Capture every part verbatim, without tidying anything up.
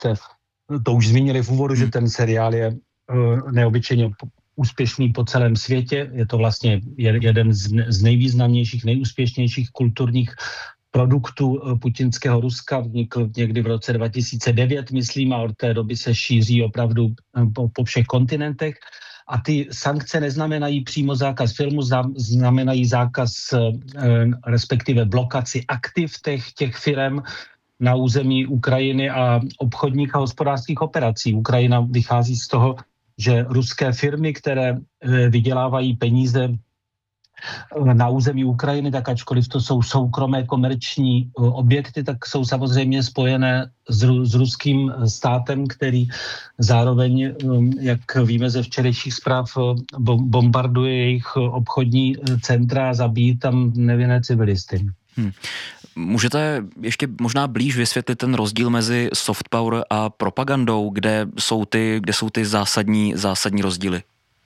jste to už zmínili v úvodu, že ten seriál je neobyčejně úspěšný po celém světě. Je to vlastně jeden z nejvýznamnějších, nejúspěšnějších kulturních produktů putinského Ruska. Vznikl někdy v roce dva tisíce devět, myslím, a od té doby se šíří opravdu po, po všech kontinentech. A ty sankce neznamenají přímo zákaz filmu, znamenají zákaz, respektive blokaci aktiv těch, těch firem na území Ukrajiny a obchodních a hospodářských operací. Ukrajina vychází z toho, že ruské firmy, které vydělávají peníze na území Ukrajiny, tak ačkoliv to jsou soukromé komerční objekty, tak jsou samozřejmě spojené s, s ruským státem, který zároveň, jak víme ze včerejších zpráv, bombarduje jejich obchodní centra a zabíjí tam nevinné civilisty. Hmm. Můžete ještě možná blíž vysvětlit ten rozdíl mezi soft power a propagandou, kde jsou ty, kde jsou ty zásadní, zásadní rozdíly?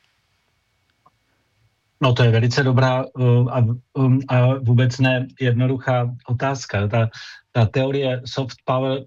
No to je velice dobrá uh, a, um, a vůbec ne jednoduchá otázka. Ta, ta teorie soft power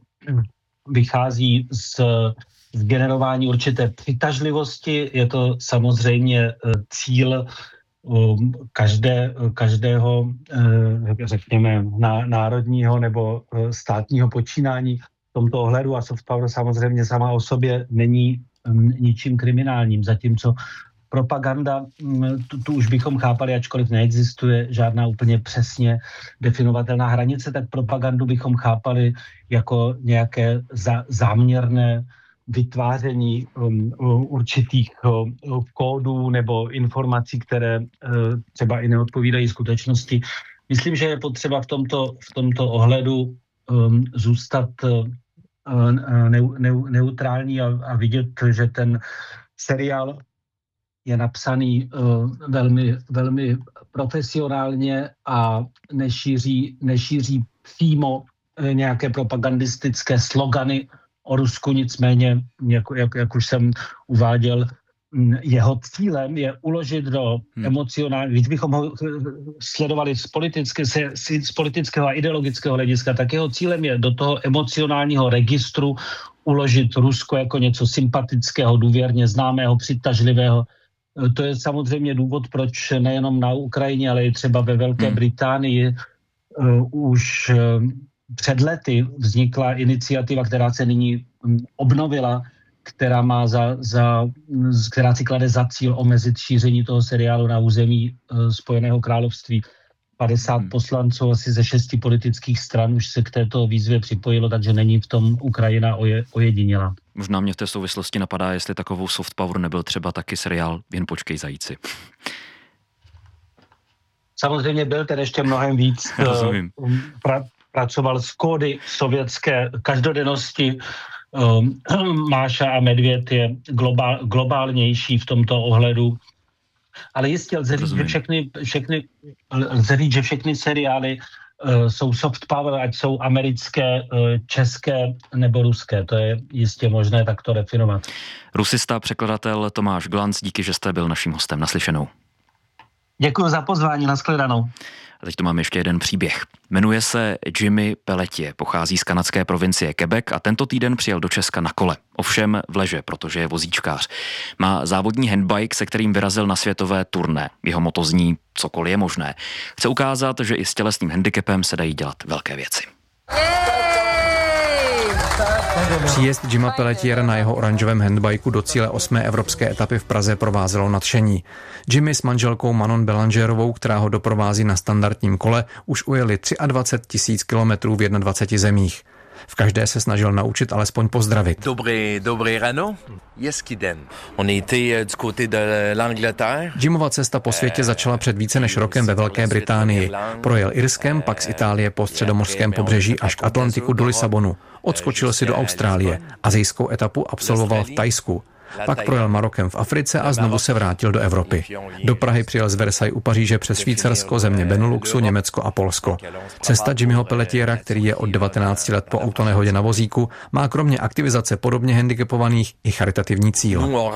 vychází z, z generování určité přitažlivosti. Je to samozřejmě uh, cíl um, každé, každého, uh, řekněme, ná, národního nebo uh, státního počínání v tomto ohledu a soft power samozřejmě sama o sobě není um, ničím kriminálním, zatímco propaganda, tu, tu už bychom chápali, ačkoliv neexistuje žádná úplně přesně definovatelná hranice, tak propagandu bychom chápali jako nějaké za, záměrné vytváření um, určitých um, kódů nebo informací, které uh, třeba i neodpovídají skutečnosti. Myslím, že je potřeba v tomto, v tomto ohledu um, zůstat uh, ne, ne, neutrální a, a vidět, že ten seriál je napsaný uh, velmi, velmi profesionálně a nešíří, nešíří přímo uh, nějaké propagandistické slogany o Rusku, nicméně, jak, jak, jak už jsem uváděl, jeho cílem je uložit do hmm. emocionální, když bychom ho sledovali z, politické, z politického a ideologického hlediska, tak jeho cílem je do toho emocionálního registru uložit Rusko jako něco sympatického, důvěrně známého, přitažlivého. To je samozřejmě důvod, proč nejenom na Ukrajině, ale i třeba ve Velké hmm. Británii uh, už uh, před lety vznikla iniciativa, která se nyní um, obnovila, která má za, za, která si klade za cíl omezit šíření toho seriálu na území uh, Spojeného království. padesát hmm. poslanců asi ze šesti politických stran už se k této výzvě připojilo, takže není v tom Ukrajina oje, ojedinělá. Možná mě v té souvislosti napadá, jestli takovou soft power nebyl třeba taky seriál Jen počkej zajíci. Samozřejmě byl ten ještě mnohem víc. Rozumím. Pra, pracoval s kódy sovětské každodennosti. Um, Máša a Medvěd je globál, globálnější v tomto ohledu. Ale jistě lze říct, že všechny, všechny, lze říct, že všechny seriály uh, jsou soft power, ať jsou americké, uh, české nebo ruské. To je jistě možné takto definovat. Rusista, překladatel Tomáš Glanc, díky, že jste byl naším hostem. Naslyšenou. Děkuji za pozvání, nashledanou. A teď tu mám ještě jeden příběh. Jmenuje se Jimmy Pelletier, pochází z kanadské provincie Quebec a tento týden přijel do Česka na kole. Ovšem v leže, protože je vozíčkář. Má závodní handbike, se kterým vyrazil na světové turné. Jeho moto zní cokoliv je možné. Chce ukázat, že i s tělesným handicapem se dají dělat velké věci. Příjezd Jima Pelletiera na jeho oranžovém handbajku do cíle osmé evropské etapy v Praze provázelo nadšení. Jimmy s manželkou Manon Belangerovou, která ho doprovází na standardním kole, už ujeli dvacet tři tisíc kilometrů v dvaceti jedné zemích. V každé se snažil naučit alespoň pozdravit. Dobrý, dobrý ráno. Hezký den. On était du côté de l'Angleterre. Jimova cesta po světě začala před více než rokem ve Velké Británii. Projel Irskem, pak z Itálie po středomořském pobřeží až k Atlantiku do Lisabonu. Odskočil si do Austrálie. Asijskou etapu absolvoval v Thajsku. Pak projel Marokem v Africe a znovu se vrátil do Evropy. Do Prahy přijel z Versailles u Paříže přes Švýcarsko, země Beneluxu, Německo a Polsko. Cesta Jimmyho Pelletiera, který je od devatenácti let po autonehodě na vozíku, má kromě aktivizace podobně handicapovaných i charitativní cíl.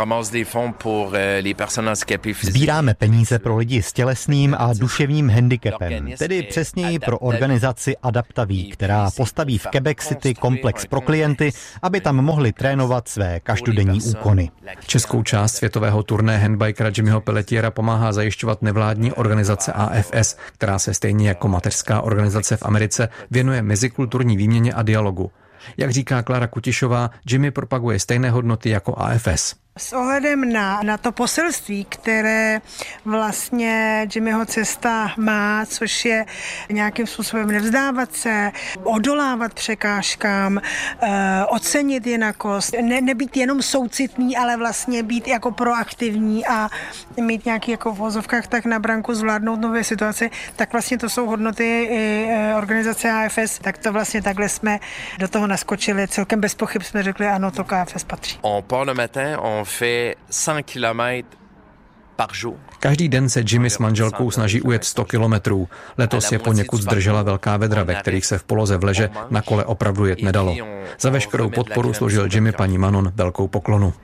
Sbíráme peníze pro lidi s tělesným a duševním handicapem, tedy přesněji pro organizaci Adaptaví, která postaví v Quebec City komplex pro klienty, aby tam mohli trénovat své každodenní úkony. Českou část světového turné handbikera Jimmyho Pelletiera pomáhá zajišťovat nevládní organizace A F S, která se stejně jako mateřská organizace v Americe věnuje mezikulturní výměně a dialogu. Jak říká Klára Kutišová, Jimmy propaguje stejné hodnoty jako A F S. S ohledem na, na to poselství, které vlastně Jimmyho cesta má, což je nějakým způsobem nevzdávat se, odolávat překážkám, e, ocenit jinakost, ne, nebýt jenom soucitný, ale vlastně být jako proaktivní a mít nějaký jako v vozovkách tak na branku zvládnout nové situace, tak vlastně to jsou hodnoty i organizace A F S, tak to vlastně takhle jsme do toho naskočili. Celkem bez pochyb jsme řekli, ano, to k A F S patří. fait cent kilomètres par jour. Každý den se Jimmy s manželkou snaží ujet sto kilometrů. Letos je poněkud zdržela velká vedra, ve kterých se v poloze vleže na kole opravdu jet nedalo. Za veškerou podporu složil Jimmy paní Manon velkou poklonu.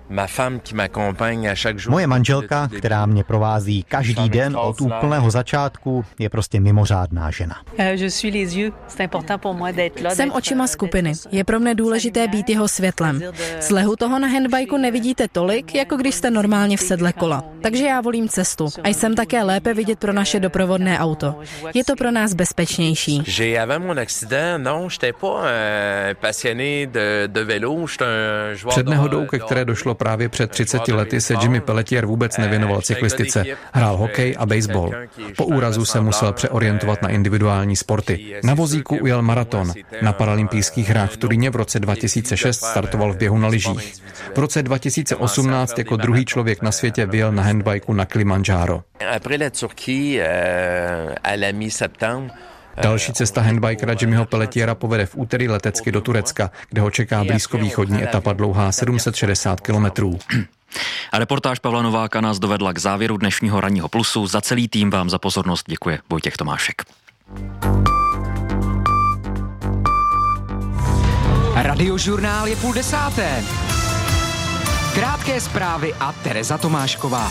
Moje manželka, která mě provází každý den od úplného začátku, je prostě mimořádná žena. Jsem očima skupiny. Je pro mne důležité být jeho světlem. Z lehu toho na handbajku nevidíte tolik, jako když jste normálně v sedle kola. Takže já volím cestu. A jsem také lépe vidět pro naše doprovodné auto. Je to pro nás bezpečnější. Před nehodou, ke které došlo právě před třiceti lety, se Jimmy Pelletier vůbec nevěnoval cyklistice. Hrál hokej a baseball. Po úrazu se musel přeorientovat na individuální sporty. Na vozíku ujel maraton. Na paralympijských hrách v Turíně v roce dva tisíce šest startoval v běhu na lyžích. V roce dva tisíce osmnáct jako druhý člověk na světě vyjel na handbajku na Kilimanjaro. Další cesta handbikera Jimmyho Pelletiera povede v úterý letecky do Turecka, kde ho čeká blízkovýchodní etapa dlouhá sedm set šedesát kilometrů. A reportáž Pavla Nováka nás dovedla k závěru dnešního Ranního plusu. Za celý tým vám za pozornost děkuje Vojtěch Tomášek. Radiožurnál je půl desáté. Krátké zprávy a Tereza Tomášková.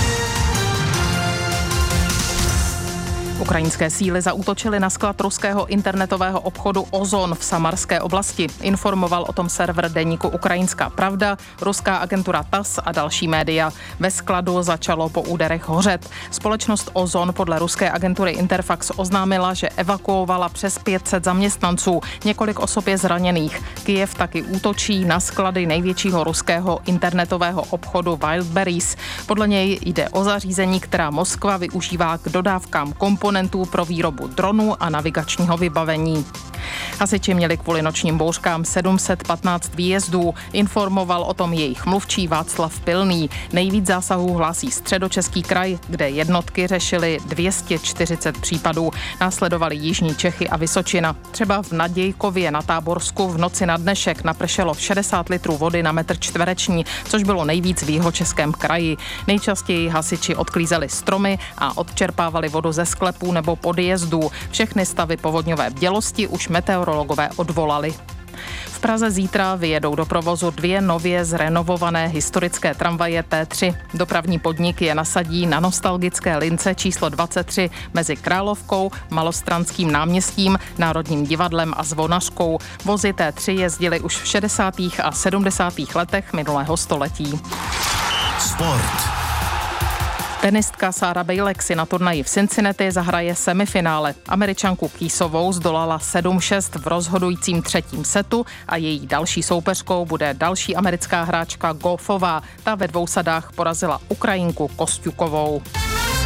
Ukrajinské síly zaútočily na sklad ruského internetového obchodu Ozon v Samarské oblasti. Informoval o tom server deníku Ukrajinská pravda, ruská agentura T A S a další média. Ve skladu začalo po úderech hořet. Společnost Ozon podle ruské agentury Interfax oznámila, že evakuovala přes pět set zaměstnanců. Několik osob je zraněných. Kyjev taky útočí na sklady největšího ruského internetového obchodu Wildberries. Podle něj jde o zařízení, která Moskva využívá k dodávkám komponentů pro výrobu dronů a navigačního vybavení. Hasiči měli kvůli nočním bouřkám sedm set patnáct výjezdů, informoval o tom jejich mluvčí Václav Pilný. Nejvíc zásahů hlásí Středočeský kraj, kde jednotky řešily dvě stě čtyřicet případů. Následovali Jižní Čechy a Vysočina. Třeba v Nadějkově na Táborsku v noci na dnešek napršelo šedesát litrů vody na metr čtvereční, což bylo nejvíc v Jihočeském kraji. Nejčastěji hasiči odklízeli stromy a odčerpávali vodu ze sklepů nebo podjezdů. Všechny stavy povodňové bdělosti už meteorologové odvolali. V Praze zítra vyjedou do provozu dvě nově zrenovované historické tramvaje T tři. Dopravní podnik je nasadí na nostalgické lince číslo dvacet tři mezi Královkou, Malostranským náměstím, Národním divadlem a Zvonařkou. Vozy T tři jezdily už v šedesátých a sedmdesátých letech minulého století. Sport. Tenistka Sara Bejlek si na turnaji v Cincinnati zahraje semifinále. Američanku Kýsovou zdolala sedm šest v rozhodujícím třetím setu a její další soupeřkou bude další americká hráčka Goffová. Ta ve dvou sadách porazila Ukrajinku Kostjukovou.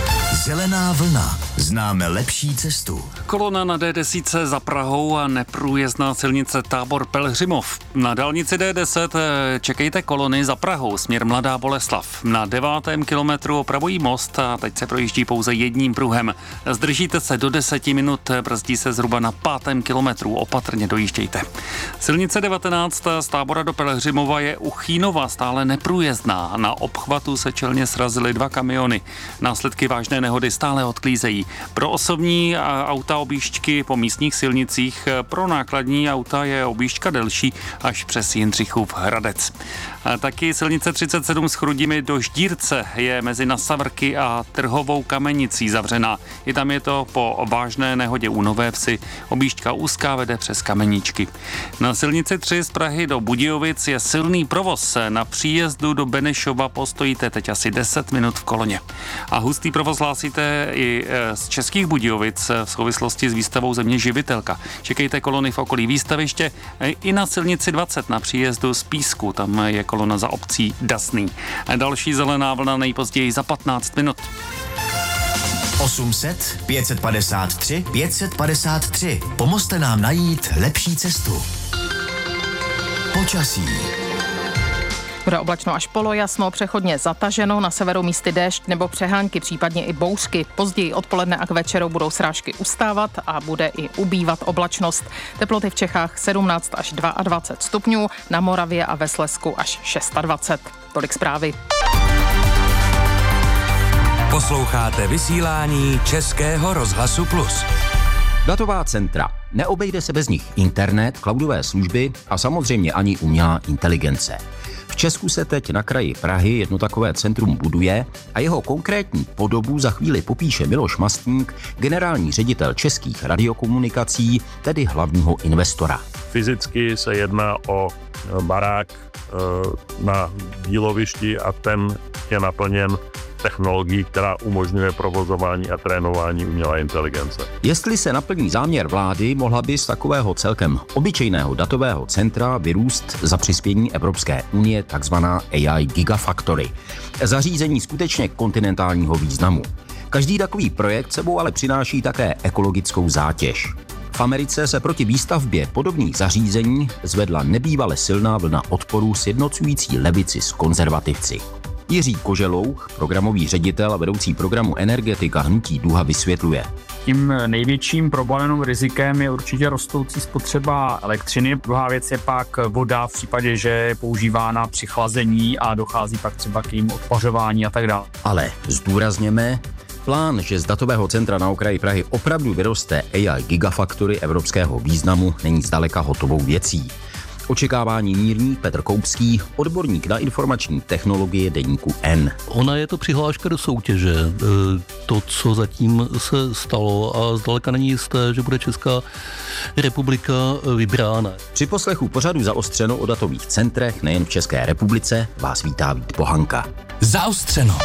Zelená vlna. Známe lepší cestu. Kolona na D deset za Prahou a neprůjezdná silnice Tábor-Pelhřimov. Na dálnici D deset čekejte kolony za Prahou, směr Mladá Boleslav. Na devátém kilometru opravují most a teď se projíždí pouze jedním pruhem. Zdržíte se do deseti minut, brzdí se zhruba na pátém kilometru, opatrně dojíždějte. Silnice devatenáct z Tábora do Pelhřimova je u Chýnova stále neprůjezdná. Na obchvatu se čelně srazily dva kamiony. Následky vážné nehody stále odklízejí. Pro osobní auta objížďky po místních silnicích, pro nákladní auta je objížďka delší až přes Jindřichův Hradec. A taky silnice třicet sedm s Chrudimi do Ždírce je mezi Nasavrky a Trhovou Kamenicí zavřená. I tam je to po vážné nehodě u Nové Vsi. Objížďka úzká vede přes Kameníčky. Na silnici tři z Prahy do Budějovic je silný provoz. Na příjezdu do Benešova postojíte teď asi deset minut v koloně. A hustý provoz hlásíte i z Českých Budějovic v souvislosti s výstavou Země živitelka. Čekejte kolony v okolí výstaviště i na silnici dvacet na příjezdu z Písku. Tam je kolona za obcí Dasný. Další zelená vlna nejpozději za patnáct minut. osm set pět set padesát tři pět set padesát tři. Pomozte nám najít lepší cestu. Počasí. Bude oblačno až polojasno, přechodně zataženo, na severu místy déšť nebo přehánky, případně i bouřky. Později odpoledne a k večeru budou srážky ustávat a bude i ubývat oblačnost. Teploty v Čechách sedmnáct až dvacet dva stupňů, na Moravě a ve Slezsku až dvacet šest. Tolik zprávy. Posloucháte vysílání Českého rozhlasu Plus. Datová centra. Neobejde se bez nich internet, cloudové služby a samozřejmě ani umělá inteligence. V Česku se teď na kraji Prahy jedno takové centrum buduje a jeho konkrétní podobu za chvíli popíše Miloš Mastník, generální ředitel Českých radiokomunikací, tedy hlavního investora. Fyzicky se jedná o barák na dílovišti a ten je naplněn technologií, která umožňuje provozování a trénování umělé inteligence. Jestli se naplní záměr vlády, mohla by z takového celkem obyčejného datového centra vyrůst za přispění Evropské unie takzvaná A I Gigafactory. Zařízení skutečně kontinentálního významu. Každý takový projekt sebou ale přináší také ekologickou zátěž. V Americe se proti výstavbě podobných zařízení zvedla nebývale silná vlna odporu sjednocující levici s konzervativci. Jiří Koželouch, programový ředitel a vedoucí programu Energetika hnutí Duha, vysvětluje. Tím největším problémem rizikem je určitě rostoucí spotřeba elektřiny. Druhá věc je pak voda v případě, že je používána při chlazení a dochází pak třeba k jejím odpařování a tak dále. Ale zdůrazněme, plán, že z datového centra na okraji Prahy opravdu vyroste A I Gigafactory evropského významu, není zdaleka hotovou věcí. Očekávání mírní Petr Koupský, odborník na informační technologie deníku N. Ona je to přihláška do soutěže. To, co zatím se stalo a zdaleka není jisté, že bude Česká republika vybrána. Při poslechu pořadu Zaostřeno o datových centrech nejen v České republice vás vítá Vít Pohanka. Zaostřeno.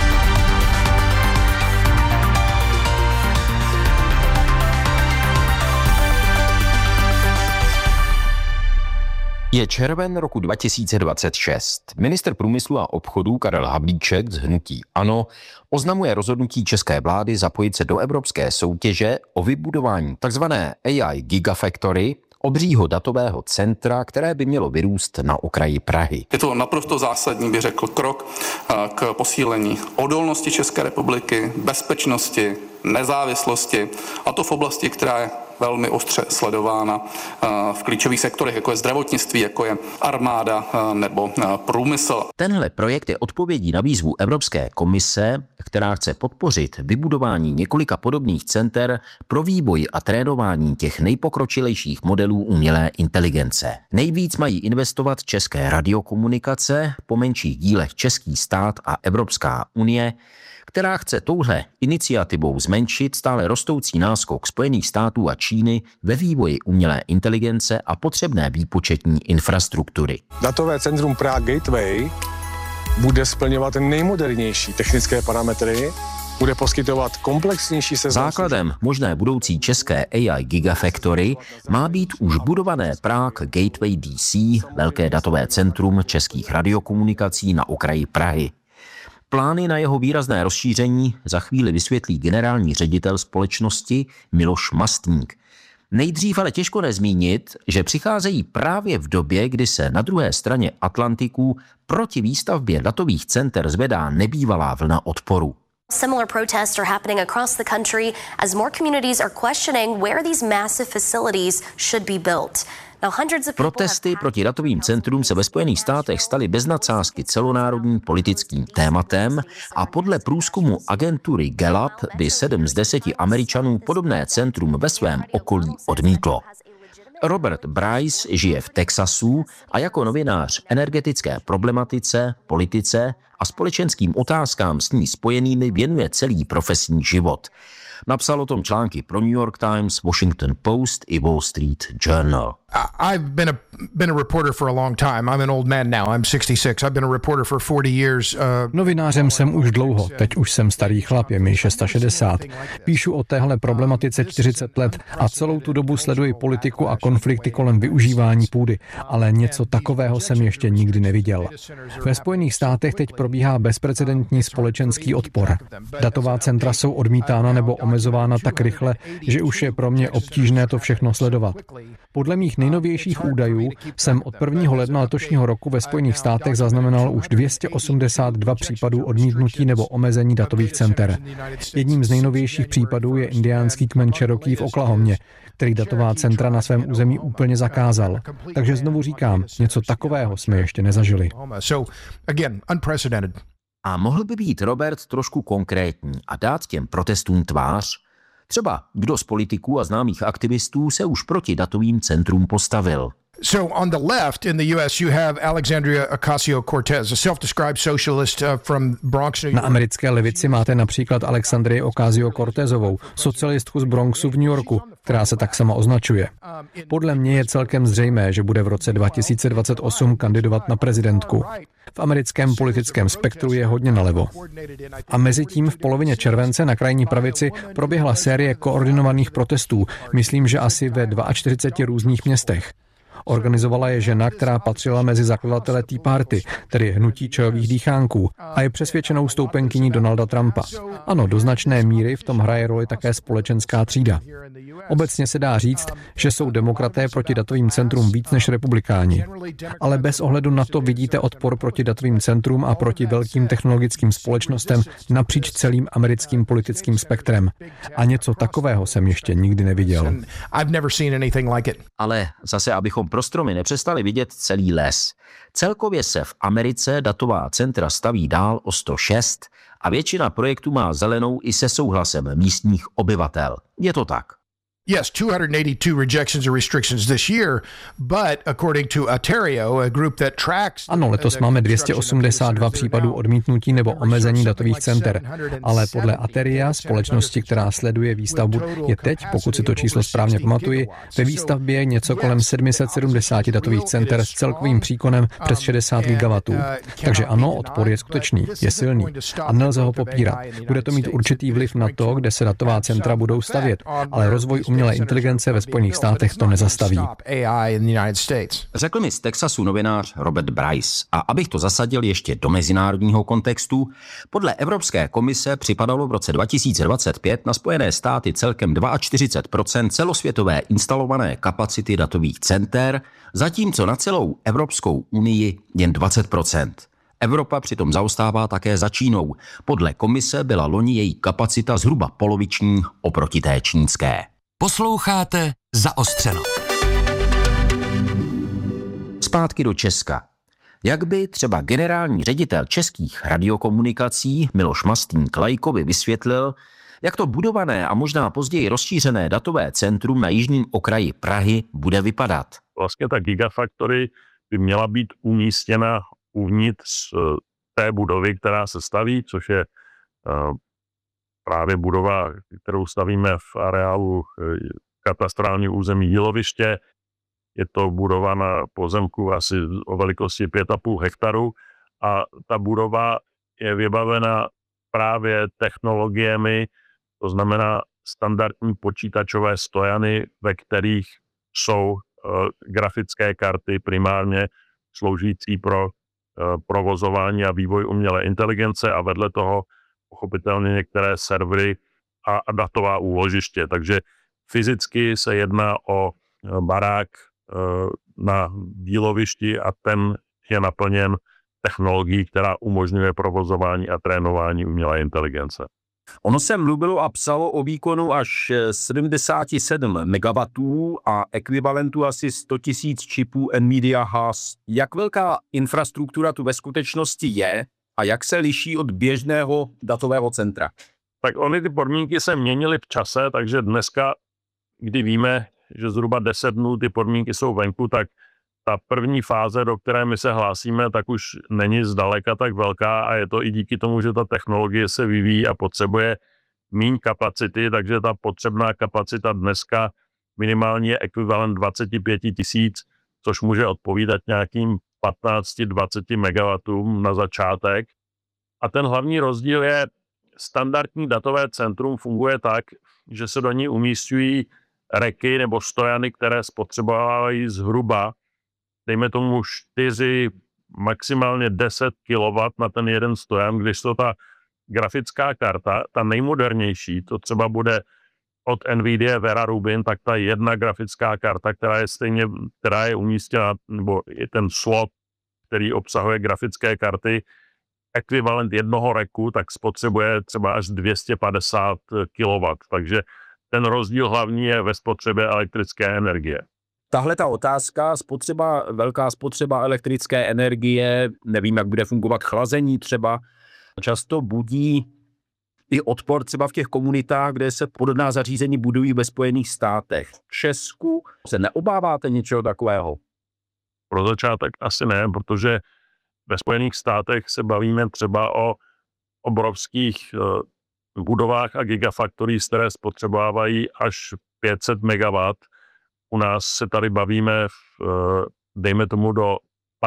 Je červen roku dva tisíce dvacet šest. Ministr průmyslu a obchodu Karel Havlíček z hnutí ANO oznamuje rozhodnutí české vlády zapojit se do evropské soutěže o vybudování tzv. A I Gigafactory, obřího datového centra, které by mělo vyrůst na okraji Prahy. Je to naprosto zásadní, bych řekl, krok k posílení odolnosti České republiky, bezpečnosti, nezávislosti, a to v oblasti, která je velmi ostře sledována v klíčových sektorech, jako je zdravotnictví, jako je armáda nebo průmysl. Tenhle projekt je odpovědí na výzvu Evropské komise, která chce podpořit vybudování několika podobných center pro vývoj a trénování těch nejpokročilejších modelů umělé inteligence. Nejvíc mají investovat české radiokomunikace, po menších dílech český stát a Evropská unie, která chce touhle iniciativou zmenšit stále rostoucí náskok Spojených států a Číny ve vývoji umělé inteligence a potřebné výpočetní infrastruktury. Datové centrum Prague Gateway bude splňovat nejmodernější technické parametry, bude poskytovat komplexnější seznam. Základem možné budoucí české A I Gigafactory má být už budované Prague Gateway D C, velké datové centrum českých radiokomunikací na okraji Prahy. Plány na jeho výrazné rozšíření za chvíli vysvětlí generální ředitel společnosti Miloš Mastník. Nejdřív ale těžko nezmínit, že přicházejí právě v době, kdy se na druhé straně Atlantiku proti výstavbě datových center zvedá nebývalá vlna odporu. Similar protests are happening across the country as more communities are questioning where these massive facilities should be built. Protesty proti datovým centrům se ve Spojených státech staly bez nadsázky celonárodním politickým tématem a podle průzkumu agentury Gallup by sedm z deseti Američanů podobné centrum ve svém okolí odmítlo. Robert Bryce žije v Texasu a jako novinář energetické problematice, politice a společenským otázkám s ní spojenými věnuje celý profesní život. Napsal o tom články pro New York Times, Washington Post i Wall Street Journal. I've been a been a reporter for a long time. I'm an old man now. I'm sixty-six. I've been a reporter for forty years. Uh... Novinářem jsem už dlouho. Teď už jsem starý chlap, je mi šedesát šest. Píšu o téhle problematice čtyřicet let a celou tu dobu sleduji politiku a konflikty kolem využívání půdy, ale něco takového jsem ještě nikdy neviděl. Ve Spojených státech teď probíhá bezprecedentní společenský odpor. Datová centra jsou odmítána nebo omezována tak rychle, že už je pro mě obtížné to všechno sledovat. Podle mých nejnovějších údajů jsem od prvního ledna letošního roku ve Spojených státech zaznamenal už dvě stě osmdesát dva případů odmítnutí nebo omezení datových center. Jedním z nejnovějších případů je indiánský kmen Cherokee v Oklahomě, který datová centra na svém území úplně zakázal. Takže znovu říkám, něco takového jsme ještě nezažili. A mohl by být Robert trošku konkrétní a dát těm protestům tvář? Třeba kdo z politiků a známých aktivistů se už proti datovým centrům postavil? So on the left in the U S you have Alexandria Ocasio-Cortez, a self-described socialist uh, from Bronx, New York. Na americké levici máte například Alexandrii Ocasio-Cortezovou, socialistku z Bronxu v New Yorku, která se tak sama označuje. Podle mě je celkem zřejmé, že bude v roce dva tisíce dvacet osm kandidovat na prezidentku. V americkém politickém spektru je hodně nalevo. A mezi tím v polovině července na krajní pravici proběhla série koordinovaných protestů, myslím, že asi ve čtyřiceti dvou různých městech. Organizovala je žena, která patřila mezi zakladatele Tea Party, tedy hnutí čajových dýchánků, a je přesvědčenou stoupenkyní Donalda Trumpa. Ano, do značné míry v tom hraje roli také společenská třída. Obecně se dá říct, že jsou demokraté proti datovým centrům víc než republikáni. Ale bez ohledu na to vidíte odpor proti datovým centrům a proti velkým technologickým společnostem napříč celým americkým politickým spektrem. A něco takového jsem ještě nikdy neviděl. Ale zase, abychom pro stromy nepřestali vidět celý les. Celkově se v Americe datová centra staví dál o sto šest a většina projektů má zelenou i se souhlasem místních obyvatel. Je to tak. Yes, two hundred eighty-two rejections or restrictions this year, but according to Atereo, a group that tracks... Ano, letos máme dvě stě osmdesát dva případů odmítnutí nebo omezení datových center, ale podle Ateria, společnosti, která sleduje výstavbu, je teď, pokud si to číslo správně pamatuji, ve výstavbě něco kolem sedm set sedmdesát datových center s celkovým příkonem přes šedesát gigawattů. Takže ano, odpor je skutečný, je silný a nelze ho popírat. Bude to mít určitý vliv na to, kde se datová centra budou stavět, ale rozvoj umělé inteligence ve Spojených státech to nezastaví. Řekl mi z Texasu novinář Robert Bryce. A abych to zasadil ještě do mezinárodního kontextu, podle Evropské komise připadalo v roce dva tisíce dvacet pět na Spojené státy celkem čtyřicet dva procent celosvětové instalované kapacity datových center, zatímco na celou Evropskou unii jen dvacet procent. Evropa přitom zaostává také za Čínou. Podle komise byla loni její kapacita zhruba poloviční oproti té čínské. Posloucháte Zaostřeno. Zpátky do Česka. Jak by třeba generální ředitel českých radiokomunikací Miloš Mastník Lajkovi vysvětlil, jak to budované a možná později rozšířené datové centrum na jižním okraji Prahy bude vypadat? Vlastně ta Gigafactory by měla být umístěna uvnitř té budovy, která se staví, což je právě budova, kterou stavíme v areálu katastrálního území Jíloviště. Je to budova na pozemku asi o velikosti pět a půl hektaru a ta budova je vybavena právě technologiemi, to znamená standardní počítačové stojany, ve kterých jsou uh, grafické karty primárně sloužící pro provozování a vývoj umělé inteligence a vedle toho pochopitelně některé servery a, a datová úložiště. Takže fyzicky se jedná o barák na dílovišti a ten je naplněn technologií, která umožňuje provozování a trénování umělé inteligence. Ono se mluvilo a psalo o výkonu až sedmdesát sedm megawattů a ekvivalentu asi sto tisíc čipů NVIDIA Haas. Jak velká infrastruktura tu ve skutečnosti je a jak se liší od běžného datového centra? Tak ony ty podmínky se měnily v čase, takže dneska, kdy víme, že zhruba deset dnů ty podmínky jsou venku, tak ta první fáze, do které my se hlásíme, tak už není zdaleka tak velká a je to i díky tomu, že ta technologie se vyvíjí a potřebuje míň kapacity, takže ta potřebná kapacita dneska minimálně je ekvivalent dvacet pět tisíc, což může odpovídat nějakým patnáct až dvacet megawattům na začátek. A ten hlavní rozdíl je, standardní datové centrum funguje tak, že se do ní umísťují reky nebo stojany, které spotřebovávají zhruba dejme tomu čtyři, maximálně deset kilowattů na ten jeden stojan, když to ta grafická karta, ta nejmodernější, to třeba bude od NVIDIA Vera Rubin, tak ta jedna grafická karta, která je stejně, která je umístěna, nebo je ten slot, který obsahuje grafické karty, ekvivalent jednoho reku, tak spotřebuje třeba až dvě stě padesát kilowattů. Takže ten rozdíl hlavní je ve spotřebě elektrické energie. Tahle ta otázka, spotřeba, velká spotřeba elektrické energie, nevím, jak bude fungovat chlazení třeba, často budí i odpor třeba v těch komunitách, kde se podobná zařízení budují ve Spojených státech. V Česku se neobáváte něčeho takového? Pro začátek asi ne, protože ve Spojených státech se bavíme třeba o obrovských budovách a gigafactories, které spotřebovávají až pět set megawattů. U nás se tady bavíme, v, dejme tomu, do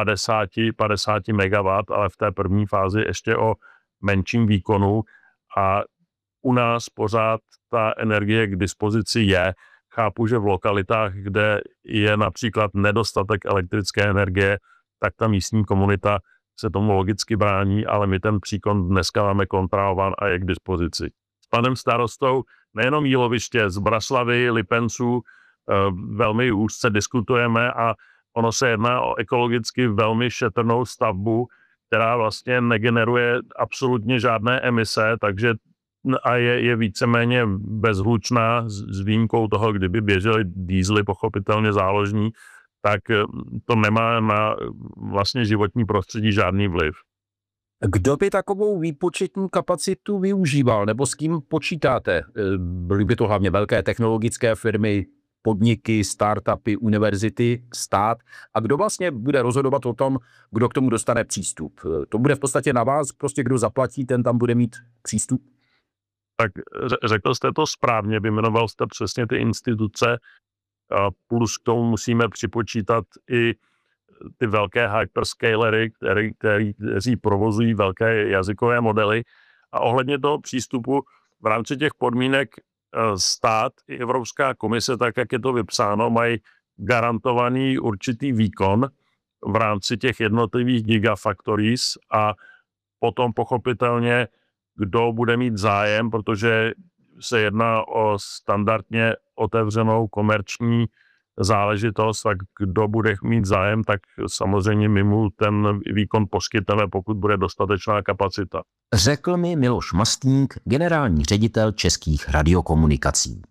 padesát megawattů, ale v té první fázi ještě o menším výkonu a u nás pořád ta energie k dispozici je. Chápu, že v lokalitách, kde je například nedostatek elektrické energie, tak ta místní komunita se tomu logicky brání, ale my ten příkon dneska máme kontrolován a je k dispozici. S panem starostou nejenom Jíloviště, z Braslavy, Lipenců velmi úzce diskutujeme a ono se jedná o ekologicky velmi šetrnou stavbu, která vlastně negeneruje absolutně žádné emise, takže a je, je víceméně bezhlučná s výjimkou toho, kdyby běžely diesely pochopitelně záložní, tak to nemá na vlastně životní prostředí žádný vliv. Kdo by takovou výpočetní kapacitu využíval, nebo s kým počítáte? Byly by to hlavně velké technologické firmy, podniky, startupy, univerzity, stát. A kdo vlastně bude rozhodovat o tom, kdo k tomu dostane přístup? To bude v podstatě na vás, prostě kdo zaplatí, ten tam bude mít přístup? Tak řekl jste to správně, vyjmenoval jste přesně ty instituce, plus k tomu musíme připočítat i ty velké hyperscalery, který, který, kteří provozují velké jazykové modely. A ohledně toho přístupu v rámci těch podmínek stát i Evropská komise, tak jak je to vypsáno, mají garantovaný určitý výkon v rámci těch jednotlivých gigafactories a potom pochopitelně, kdo bude mít zájem, protože se jedná o standardně otevřenou komerční záležitost, tak kdo bude mít zájem, tak samozřejmě my mu ten výkon poskytneme, pokud bude dostatečná kapacita. Řekl mi Miloš Mastník, generální ředitel Českých radiokomunikací.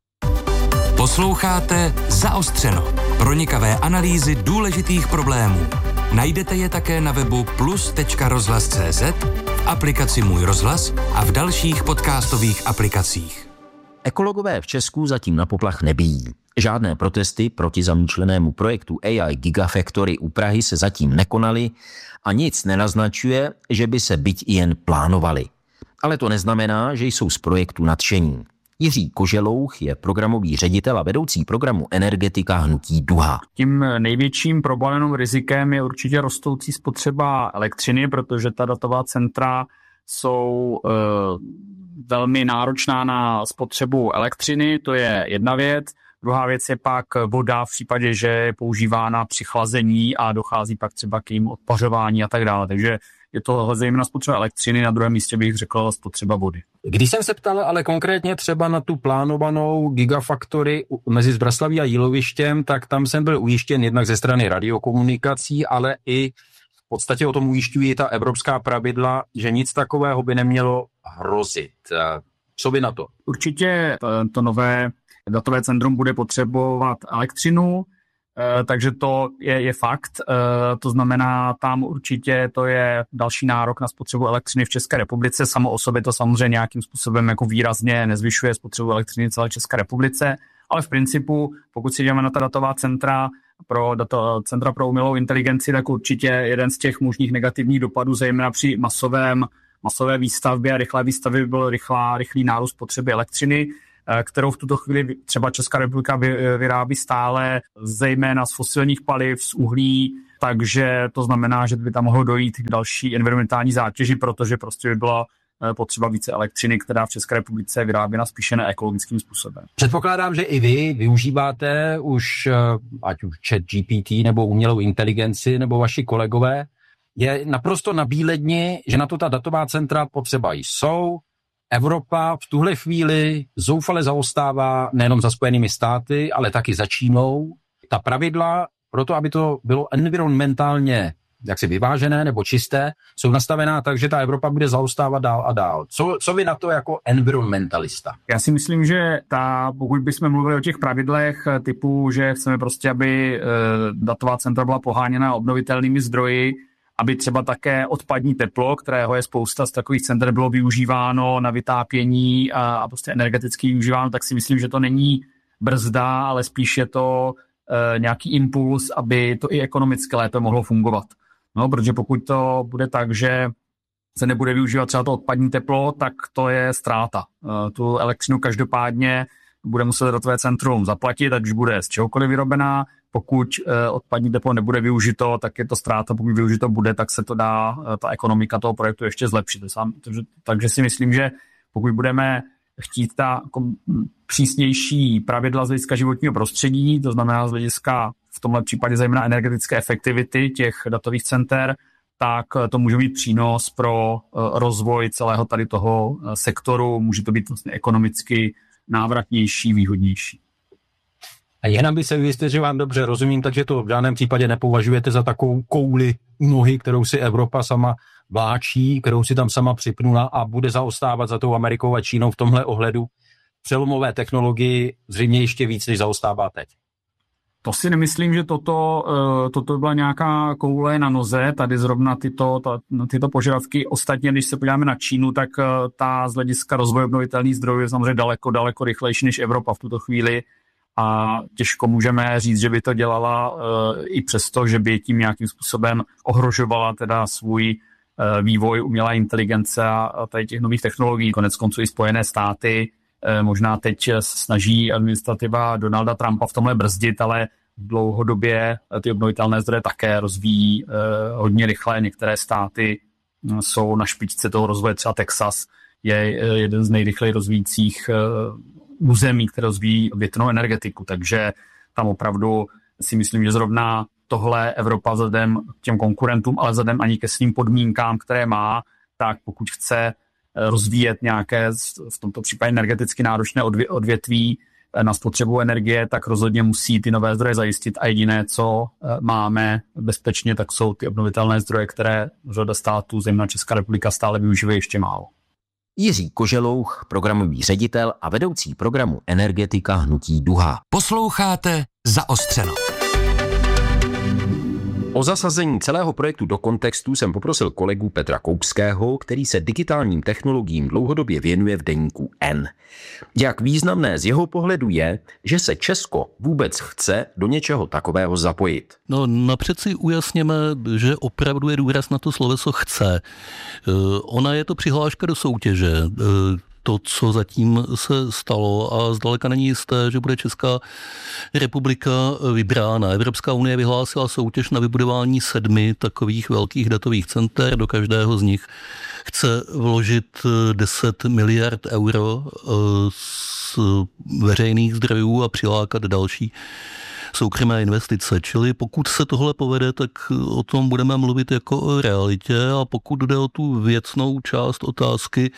Posloucháte Zaostřeno. Pronikavé analýzy důležitých problémů. Najdete je také na webu plus tečka rozhlas tečka cé zet, v aplikaci Můj rozhlas a v dalších podcastových aplikacích. Ekologové v Česku zatím na poplach nebijí. Žádné protesty proti zamýšlenému projektu A I Gigafactory u Prahy se zatím nekonaly a nic nenaznačuje, že by se byť i jen plánovaly. Ale to neznamená, že jsou z projektu nadšení. Jiří Koželouch je programový ředitel a vedoucí programu Energetika hnutí Duha. Tím největším problémem rizikem je určitě rostoucí spotřeba elektřiny, protože ta datová centra jsou e, velmi náročná na spotřebu elektřiny, to je jedna věc. Druhá věc je pak voda v případě, že je používána při chlazení a dochází pak třeba k jejím odpařování a tak dále. Takže je to zejména spotřeba elektřiny, na druhém místě bych řekl spotřeba vody. Když jsem se ptal ale konkrétně třeba na tu plánovanou gigafactory mezi Zbraslaví a Jílovištěm, tak tam jsem byl ujištěn jednak ze strany radiokomunikací, ale i v podstatě o tom ujišťují ta evropská pravidla, že nic takového by nemělo hrozit. Co by na to? Určitě to, to nové datové centrum bude potřebovat elektřinu, takže to je, je fakt. To znamená, tam určitě to je další nárok na spotřebu elektřiny v České republice. Samo o sobě to samozřejmě nějakým způsobem jako výrazně nezvyšuje spotřebu elektřiny v celé České republice, ale v principu, pokud si jdeme na ta datová centra pro data, centra pro umělou inteligenci, tak určitě jeden z těch možných negativních dopadů, zejména při masovém, masové výstavbě a rychlé výstavbě, by byl rychlá, rychlý nárůst potřeby elektřiny, kterou v tuto chvíli třeba Česká republika vyrábí stále, zejména z fosilních paliv, z uhlí, takže to znamená, že by tam mohlo dojít k další environmentální zátěži, protože prostě by byla potřeba více elektřiny, která v České republice je vyráběna spíše neekologickým způsobem. Předpokládám, že i vy využíváte už, ať už chat G P T nebo umělou inteligenci, nebo vaši kolegové. Je naprosto nabíledni, že na to ta datová centra potřeba jsou. Evropa v tuhle chvíli zoufale zaostává nejenom za Spojenými státy, ale taky za Čínou. Ta pravidla pro to, aby to bylo environmentálně jaksi vyvážené nebo čisté, jsou nastavená tak, že ta Evropa bude zaostávat dál a dál. Co, co vy na to jako environmentalista? Já si myslím, že ta, pokud bychom mluvili o těch pravidlech typu, že chceme prostě, aby e, datová centra byla poháněna obnovitelnými zdroji, aby třeba také odpadní teplo, kterého je spousta z takových center, bylo využíváno na vytápění a, a prostě energeticky využíváno, tak si myslím, že to není brzda, ale spíš je to e, nějaký impuls, aby to i ekonomicky lépe mohlo fungovat. No, protože pokud to bude tak, že se nebude využívat třeba to odpadní teplo, tak to je ztráta. E, tu elektřinu každopádně bude muset datové centrum zaplatit, ať už bude z čehokoliv vyrobená. Pokud e, odpadní teplo nebude využito, tak je to ztráta. Pokud využito bude, tak se to dá, e, ta ekonomika toho projektu ještě zlepšit. Takže, takže si myslím, že pokud budeme chtít ta kom, přísnější pravidla z hlediska životního prostředí, to znamená z hlediska v tomhle případě zejména energetické efektivity těch datových center, tak to může být přínos pro rozvoj celého tady toho sektoru. Může to být vlastně ekonomicky návratnější, výhodnější. A jen aby se ujistit, že vám dobře rozumím, takže to v žádném případě nepovažujete za takovou kouli nohy, kterou si Evropa sama vláčí, kterou si tam sama připnula a bude zaostávat za tou Amerikou a Čínou v tomhle ohledu. Přelomové technologii zřejmě ještě víc, než zaostává teď. To si nemyslím, že toto, toto byla nějaká koule na noze, tady zrovna tyto, ta, tyto požadavky. Ostatně, když se podíváme na Čínu, tak ta z hlediska rozvoje obnovitelných zdrojů je samozřejmě daleko, daleko rychlejší než Evropa v tuto chvíli a těžko můžeme říct, že by to dělala i přesto, že by tím nějakým způsobem ohrožovala teda svůj vývoj umělé inteligence a tady těch nových technologií. Konec konců i Spojené státy možná teď snaží administrativa Donalda Trumpa v tomhle brzdit, ale v dlouhodobě ty obnovitelné zdroje také rozvíjí hodně rychle. Některé státy jsou na špičce toho rozvoje, třeba Texas je jeden z nejrychleji rozvíjících území, které rozvíjí větrnou energetiku, takže tam opravdu si myslím, že zrovna tohle Evropa vzhledem k těm konkurentům, ale vzhledem ani ke svým podmínkám, které má, tak pokud chce rozvíjet nějaké, v tomto případě energeticky náročné odvětví na spotřebu energie, tak rozhodně musí ty nové zdroje zajistit a jediné, co máme bezpečně, tak jsou ty obnovitelné zdroje, které řada států, zejména Česká republika, stále využívají ještě málo. Jiří Koželouch, programový ředitel a vedoucí programu Energetika hnutí Duha. Posloucháte Zaostřeno. O zasazení celého projektu do kontextu jsem poprosil kolegu Petra Koupského, který se digitálním technologiím dlouhodobě věnuje v deníku N. Jak významné z jeho pohledu je, že se Česko vůbec chce do něčeho takového zapojit? No napřed si ujasněme, že opravdu je důraz na to sloveso chce. Ona je to přihláška do soutěže. To, co zatím se stalo a zdaleka není jisté, že bude Česká republika vybrána. Evropská unie vyhlásila soutěž na vybudování sedmi takových velkých datových center. Do každého z nich chce vložit deset miliard euro. z veřejných zdrojů a přilákat další soukromé investice. Čili pokud se tohle povede, tak o tom budeme mluvit jako o realitě, a pokud jde o tu věcnou část otázky,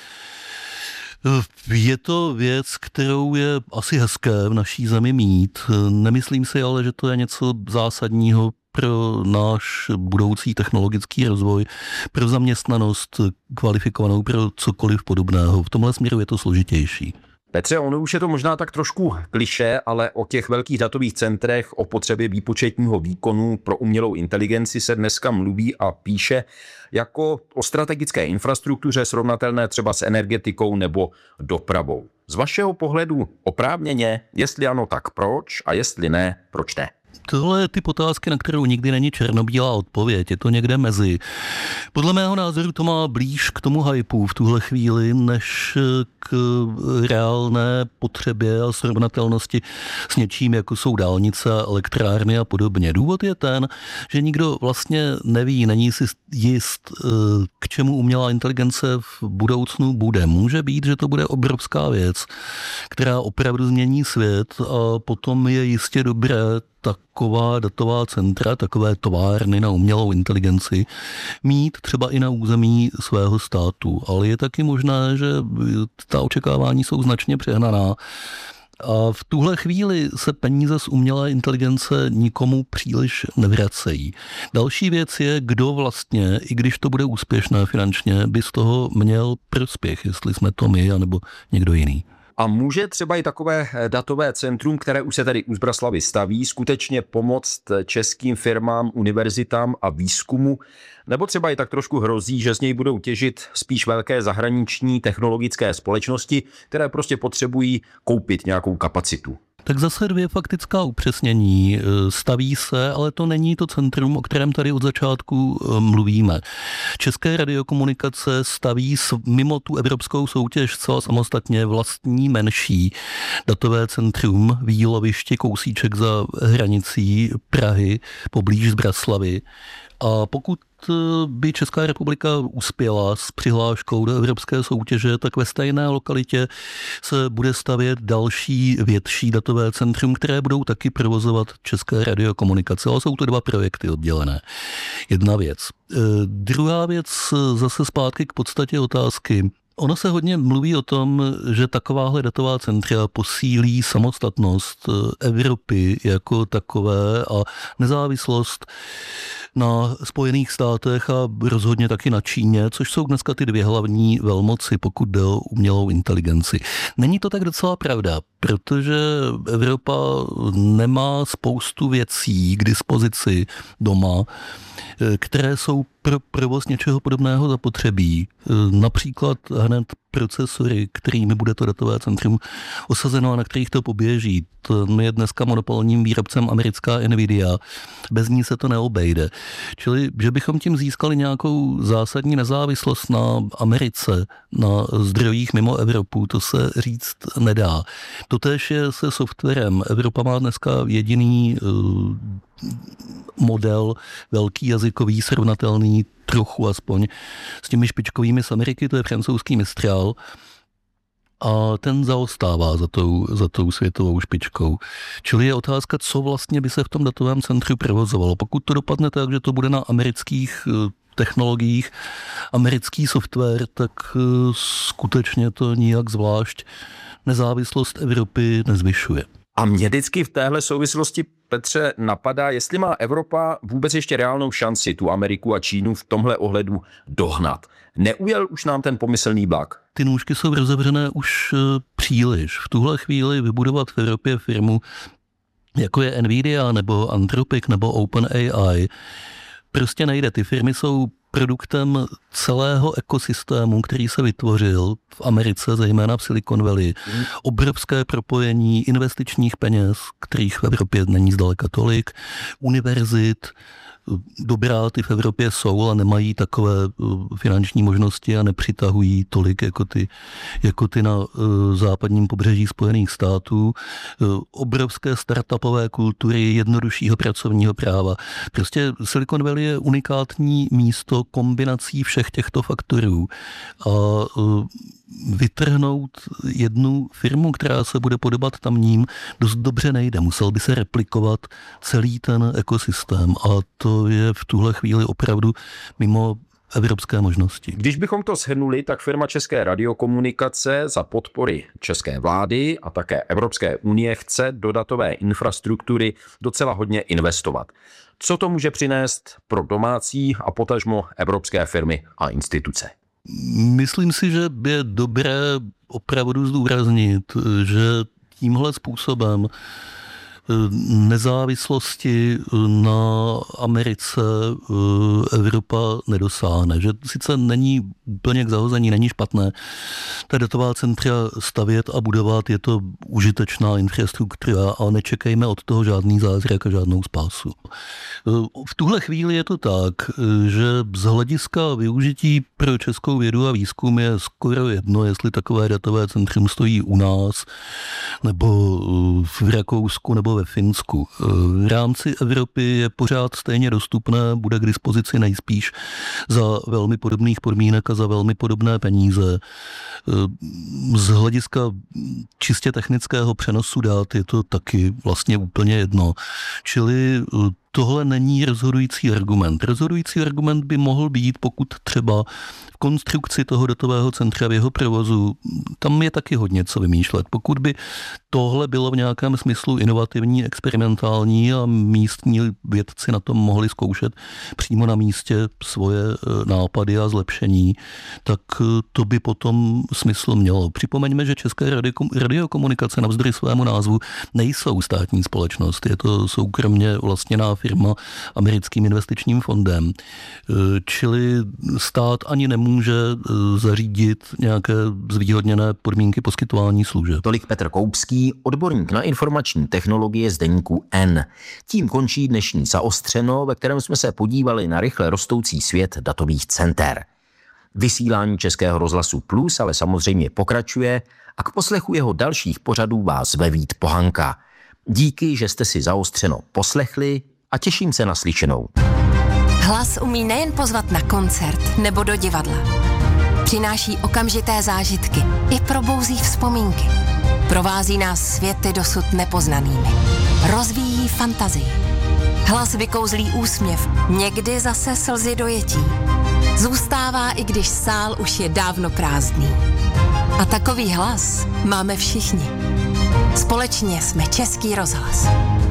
je to věc, kterou je asi hezké v naší zemi mít. Nemyslím si ale, že to je něco zásadního pro náš budoucí technologický rozvoj, pro zaměstnanost kvalifikovanou, pro cokoliv podobného. V tomhle směru je to složitější. Petře, ono už je to možná tak trošku klišé, ale o těch velkých datových centrech, o potřebě výpočetního výkonu pro umělou inteligenci se dneska mluví a píše jako o strategické infrastruktuře srovnatelné třeba s energetikou nebo dopravou. Z vašeho pohledu oprávněně, jestli ano, tak proč, a jestli ne, proč ne? Tohle je typ otázky, na kterou nikdy není černobílá odpověď, je to někde mezi. Podle mého názoru to má blíž k tomu hypeu v tuhle chvíli, než k reálné potřebě a srovnatelnosti s něčím, jako jsou dálnice, elektrárny a podobně. Důvod je ten, že nikdo vlastně neví, není si jist, k čemu umělá inteligence v budoucnu bude. Může být, že to bude obrovská věc, která opravdu změní svět, a potom je jistě dobré taková datová centra, takové továrny na umělou inteligenci mít třeba i na území svého státu. Ale je taky možné, že ta očekávání jsou značně přehnaná. A v tuhle chvíli se peníze z umělé inteligence nikomu příliš nevracejí. Další věc je, kdo vlastně, i když to bude úspěšné finančně, by z toho měl prospěch, jestli jsme to my, anebo někdo jiný. A může třeba i takové datové centrum, které už se tady u Zbraslavy staví, skutečně pomoct českým firmám, univerzitám a výzkumu? Nebo třeba i tak trošku hrozí, že z něj budou těžit spíš velké zahraniční technologické společnosti, které prostě potřebují koupit nějakou kapacitu? Tak zase dvě faktická upřesnění. Staví se, ale to není to centrum, o kterém tady od začátku mluvíme. České radiokomunikace staví mimo tu evropskou soutěž zcela samostatně vlastní menší datové centrum v Jílovišti, kousíček za hranicí Prahy, poblíž Zbraslavy. A pokud by Česká republika uspěla s přihláškou do evropské soutěže, tak ve stejné lokalitě se bude stavět další větší datové centrum, které budou taky provozovat České radiokomunikace. Ale jsou to dva projekty oddělené. Jedna věc. E, druhá věc, zase zpátky k podstatě otázky. Ono se hodně mluví o tom, že takováhle datová centra posílí samostatnost Evropy jako takové a nezávislost na Spojených státech a rozhodně taky na Číně, což jsou dneska ty dvě hlavní velmoci, pokud jde o umělou inteligenci. Není to tak docela pravda, protože Evropa nemá spoustu věcí k dispozici doma, které jsou pro provoz něčeho podobného zapotřebí. Například hned procesory, kterými bude to datové centrum osazeno a na kterých to poběží. To je dneska monopolním výrobcem americká Nvidia. Bez ní se to neobejde. Čili, že bychom tím získali nějakou zásadní nezávislost na Americe, na zdrojích mimo Evropu, to se říct nedá. Totéž je se softwarem. Evropa má dneska jediný uh, model, velký jazykový, srovnatelný trochu aspoň s těmi špičkovými z Ameriky, to je francouzský Mistral, a ten zaostává za tou, za tou světovou špičkou. Čili je otázka, co vlastně by se v tom datovém centru provozovalo. Pokud to dopadne tak, že to bude na amerických technologiích, americký software, tak skutečně to nijak zvlášť nezávislost Evropy nezvyšuje. A mě vždycky v téhle souvislosti, Petře, napadá, jestli má Evropa vůbec ještě reálnou šanci tu Ameriku a Čínu v tomhle ohledu dohnat. Neujel už nám ten pomyslný vlak? Ty nůžky jsou rozevřené už příliš. V tuhle chvíli vybudovat v Evropě firmu, jako je Nvidia nebo Anthropic nebo OpenAI, prostě nejde. Ty firmy jsou produktem celého ekosystému, který se vytvořil v Americe, zejména v Silicon Valley. Mm. Obrovské propojení investičních peněz, kterých v Evropě není zdaleka tolik, univerzit, dobrá ty v Evropě jsou, ale nemají takové finanční možnosti a nepřitahují tolik jako ty, jako ty na západním pobřeží Spojených států. Obrovské startupové kultury, jednoduššího pracovního práva. Prostě Silicon Valley je unikátní místo kombinací všech těchto faktorů. A vytrhnout jednu firmu, která se bude podobat tamním, dost dobře nejde. Musel by se replikovat celý ten ekosystém a to je v tuhle chvíli opravdu mimo evropské možnosti. Když bychom to shrnuli, tak firma České radiokomunikace za podpory české vlády a také Evropské unie chce do datové infrastruktury docela hodně investovat. Co to může přinést pro domácí a potažmo evropské firmy a instituce? Myslím si, že je dobré opravdu zdůraznit, že tímhle způsobem nezávislosti na Americe Evropa nedosáhne. Že sice není úplně k zahození, není špatné ta datová centra stavět a budovat, je to užitečná infrastruktura, ale nečekejme od toho žádný zázrak a žádnou spásu. V tuhle chvíli je to tak, že z hlediska využití pro českou vědu a výzkum je skoro jedno, jestli takové datové centrum stojí u nás, nebo v Rakousku, nebo ve Finsku. V rámci Evropy je pořád stejně dostupné, bude k dispozici nejspíš za velmi podobných podmínek a za velmi podobné peníze. Z hlediska čistě technického přenosu dat je to taky vlastně úplně jedno. Čili tohle není rozhodující argument. Rozhodující argument by mohl být, pokud třeba v konstrukci toho datového centra v jeho provozu, tam je taky hodně co vymýšlet. Pokud by tohle bylo v nějakém smyslu inovativní, experimentální a místní vědci na tom mohli zkoušet přímo na místě svoje nápady a zlepšení, tak to by potom smysl mělo. Připomeňme, že České radiokomunikace navzdory svému názvu nejsou státní společnost. Je to soukromně vlastněná firma americkým investičním fondem. Čili stát ani nemůže zařídit nějaké zvýhodněné podmínky poskytování služeb. Tolik Petr Koupský, odborník na informační technologie z deníku N. Tím končí dnešní Zaostřeno, ve kterém jsme se podívali na rychle rostoucí svět datových center. Vysílání Českého rozhlasu Plus ale samozřejmě pokračuje a k poslechu jeho dalších pořadů vás zve Vít Pohanka. Díky, že jste si Zaostřeno poslechli a těším se na slyšenou. Hlas umí nejen pozvat na koncert nebo do divadla. Přináší okamžité zážitky i probouzí vzpomínky. Provází nás světy dosud nepoznanými. Rozvíjí fantazii. Hlas vykouzlí úsměv, někdy zase slzy dojetí. Zůstává, i když sál už je dávno prázdný. A takový hlas máme všichni. Společně jsme Český rozhlas.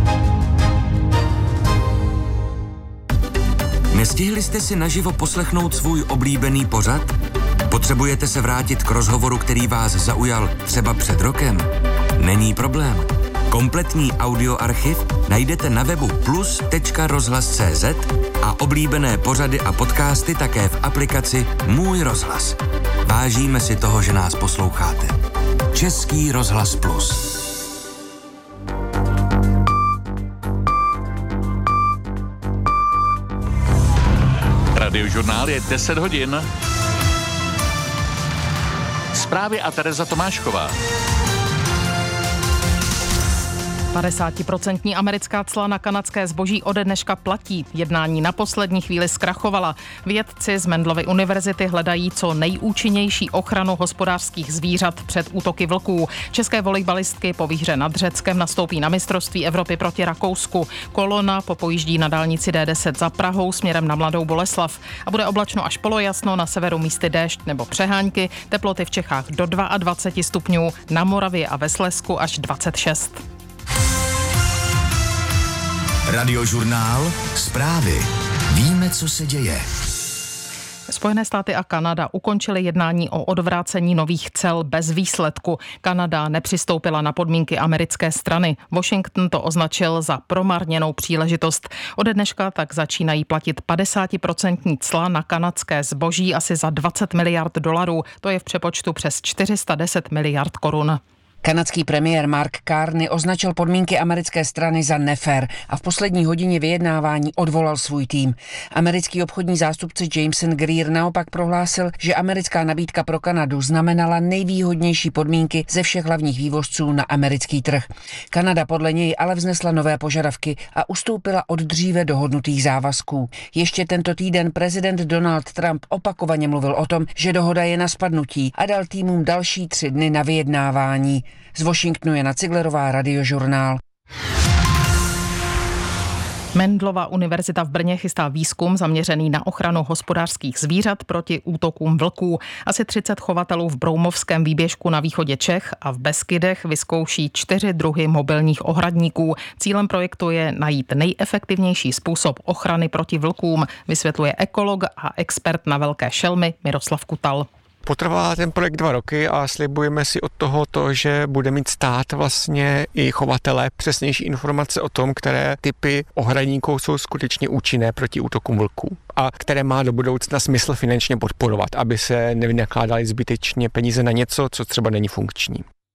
Nestihli jste si naživo poslechnout svůj oblíbený pořad? Potřebujete se vrátit k rozhovoru, který vás zaujal třeba před rokem? Není problém. Kompletní audioarchiv najdete na webu plus tečka rozhlas tečka cé zet a oblíbené pořady a podcasty také v aplikaci Můj rozhlas. Vážíme si toho, že nás posloucháte. Český rozhlas Plus. Radiožurnál je deset hodin. Zprávy a Tereza Tomášková. padesátiprocentní americká cla na kanadské zboží ode dneška platí. Jednání na poslední chvíli zkrachovala. Vědci z Mendelovy univerzity hledají co nejúčinnější ochranu hospodářských zvířat před útoky vlků. České volejbalistky po výhře nad Řeckem nastoupí na mistrovství Evropy proti Rakousku. Kolona popojíždí na dálnici D deset za Prahou směrem na Mladou Boleslav. A bude oblačno až polojasno, na severu místy déšť nebo přehánky. Teploty v Čechách do dvacet dva stupňů, na Moravě a ve Slezsku až dvacet šest. Radiožurnál, zprávy. Víme, co se děje. Spojené státy a Kanada ukončily jednání o odvrácení nových cel bez výsledku. Kanada nepřistoupila na podmínky americké strany. Washington to označil za promarněnou příležitost. Ode dneška tak začínají platit padesátiprocentní cla na kanadské zboží asi za dvacet miliard dolarů. To je v přepočtu přes čtyři sta deset miliard korun. Kanadský premiér Mark Carney označil podmínky americké strany za nefér a v poslední hodině vyjednávání odvolal svůj tým. Americký obchodní zástupce Jameson Greer naopak prohlásil, že americká nabídka pro Kanadu znamenala nejvýhodnější podmínky ze všech hlavních vývozců na americký trh. Kanada podle něj ale vznesla nové požadavky a ustoupila od dříve dohodnutých závazků. Ještě tento týden prezident Donald Trump opakovaně mluvil o tom, že dohoda je na spadnutí a dal týmům další tři dny na vyjednávání. Z Washingtonu Jana Ciglerová, Radiožurnál. Mendelova univerzita v Brně chystá výzkum zaměřený na ochranu hospodářských zvířat proti útokům vlků. Asi třicet chovatelů v Broumovském výběžku na východě Čech a v Beskydech vyzkouší čtyři druhy mobilních ohradníků. Cílem projektu je najít nejefektivnější způsob ochrany proti vlkům, vysvětluje ekolog a expert na velké šelmy Miroslav Kutal. Potrvá ten projekt dva roky a slibujeme si od toho to, že bude mít stát vlastně i chovatele přesnější informace o tom, které typy ohradníků jsou skutečně účinné proti útokům vlků a které má do budoucna smysl finančně podporovat, aby se nevynakládaly zbytečně peníze na něco, co třeba není funkční.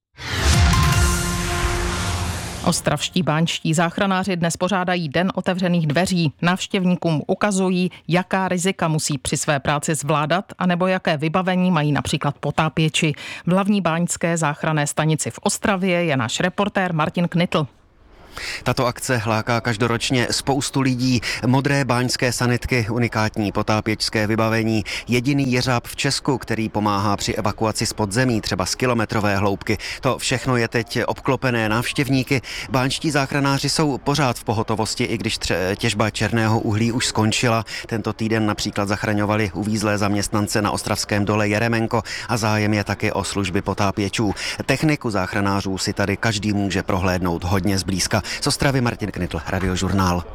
Ostravští báňští záchranáři dnes pořádají Den otevřených dveří. Návštěvníkům ukazují, jaká rizika musí při své práci zvládat, anebo jaké vybavení mají například potápěči. V hlavní báňské záchranné stanici v Ostravě je náš reportér Martin Knitl. Tato akce láká každoročně spoustu lidí. Modré báňské sanitky, unikátní potápěčské vybavení, jediný jeřáb v Česku, který pomáhá při evakuaci z podzemí, třeba z kilometrové hloubky. To všechno je teď obklopené návštěvníky. Báňští záchranáři jsou pořád v pohotovosti, i když tře- těžba černého uhlí už skončila. Tento týden například zachraňovali uvízlé zaměstnance na ostravském dole Jeremenko a zájem je také o služby potápěčů. Techniku záchranářů si tady každý může prohlédnout hodně zblízka. Z Ostravy Martin Knitl, Radiožurnál.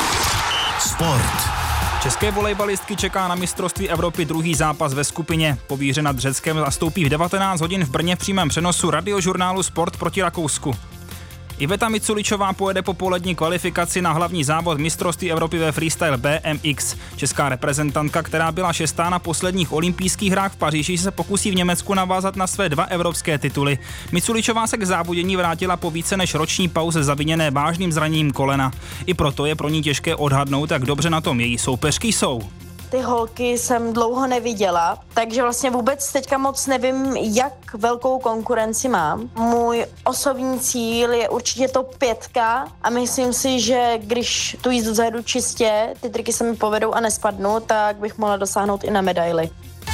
Sport. České volejbalistky čeká na mistrovství Evropy druhý zápas ve skupině. Povíře nad Řeckem nastoupí v devatenáct hodin v Brně v přímém přenosu Radiožurnálu Sport proti Rakousku. Iveta Miculičová pojede po polední kvalifikaci na hlavní závod mistrovství Evropy ve freestyle B M X. Česká reprezentantka, která byla šestá na posledních olympijských hrách v Paříži, se pokusí v Německu navázat na své dva evropské tituly. Miculičová se k závodění vrátila po více než roční pauze zaviněné vážným zraněním kolena. I proto je pro ní těžké odhadnout, jak dobře na tom její soupeřky jsou. Ty holky jsem dlouho neviděla, takže vlastně vůbec teďka moc nevím, jak velkou konkurenci mám. Můj osobní cíl je určitě top pětka a myslím si, že když tu jízdu zajedu čistě, ty triky se mi povedou a nespadnu, tak bych mohla dosáhnout i na medaili.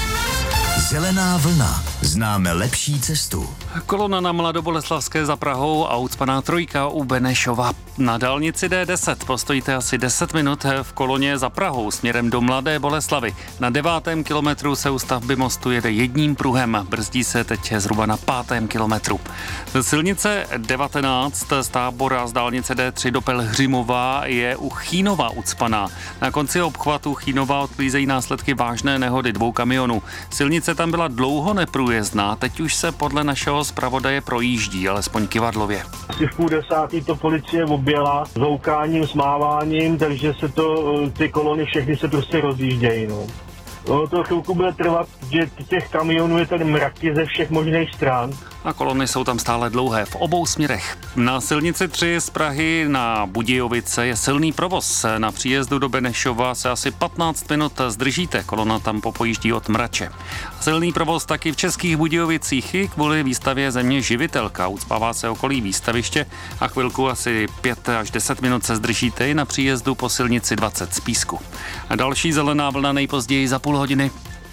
Zelená vlna. Známe lepší cestu. Kolona na Mladoboleslavské za Prahou a ucpaná trojka u Benešova. Na dálnici D deset postojíte asi deset minut v koloně za Prahou směrem do Mladé Boleslavy. Na devátém kilometru se u stavby mostu jede jedním pruhem. Brzdí se teď zhruba na pátém kilometru. Silnice devatenáct z Tábora z dálnice D tři do Pelhřimova je u Chínova ucpaná. Na konci obchvatu Chínova odklízejí následky vážné nehody dvou kamionů. Silnice tam byla dlouho neprůjezdná, teď už se podle našeho zpravodaje projíždí, alespoň kyvadlově. Asi v půl desátý to policie objela zoukáním, smáváním, takže se to, ty kolony všechny se prostě rozjíždějí. No. No, to chvilku bude trvat, že těch kamionů je tady mraky ze všech možných stran. A kolony jsou tam stále dlouhé v obou směrech. Na silnici tři z Prahy na Budějovice je silný provoz. Na příjezdu do Benešova se asi patnáct minut zdržíte. Kolona tam popojíždí od Mrače. Silný provoz taky v Českých Budějovicích i kvůli výstavě Země živitelka. Ucpává se okolí výstaviště a chvilku asi pět až deset minut se zdržíte i na příjezdu po silnici dvacet z Písku. A další zelená vlna nejpozději za půl hodiny.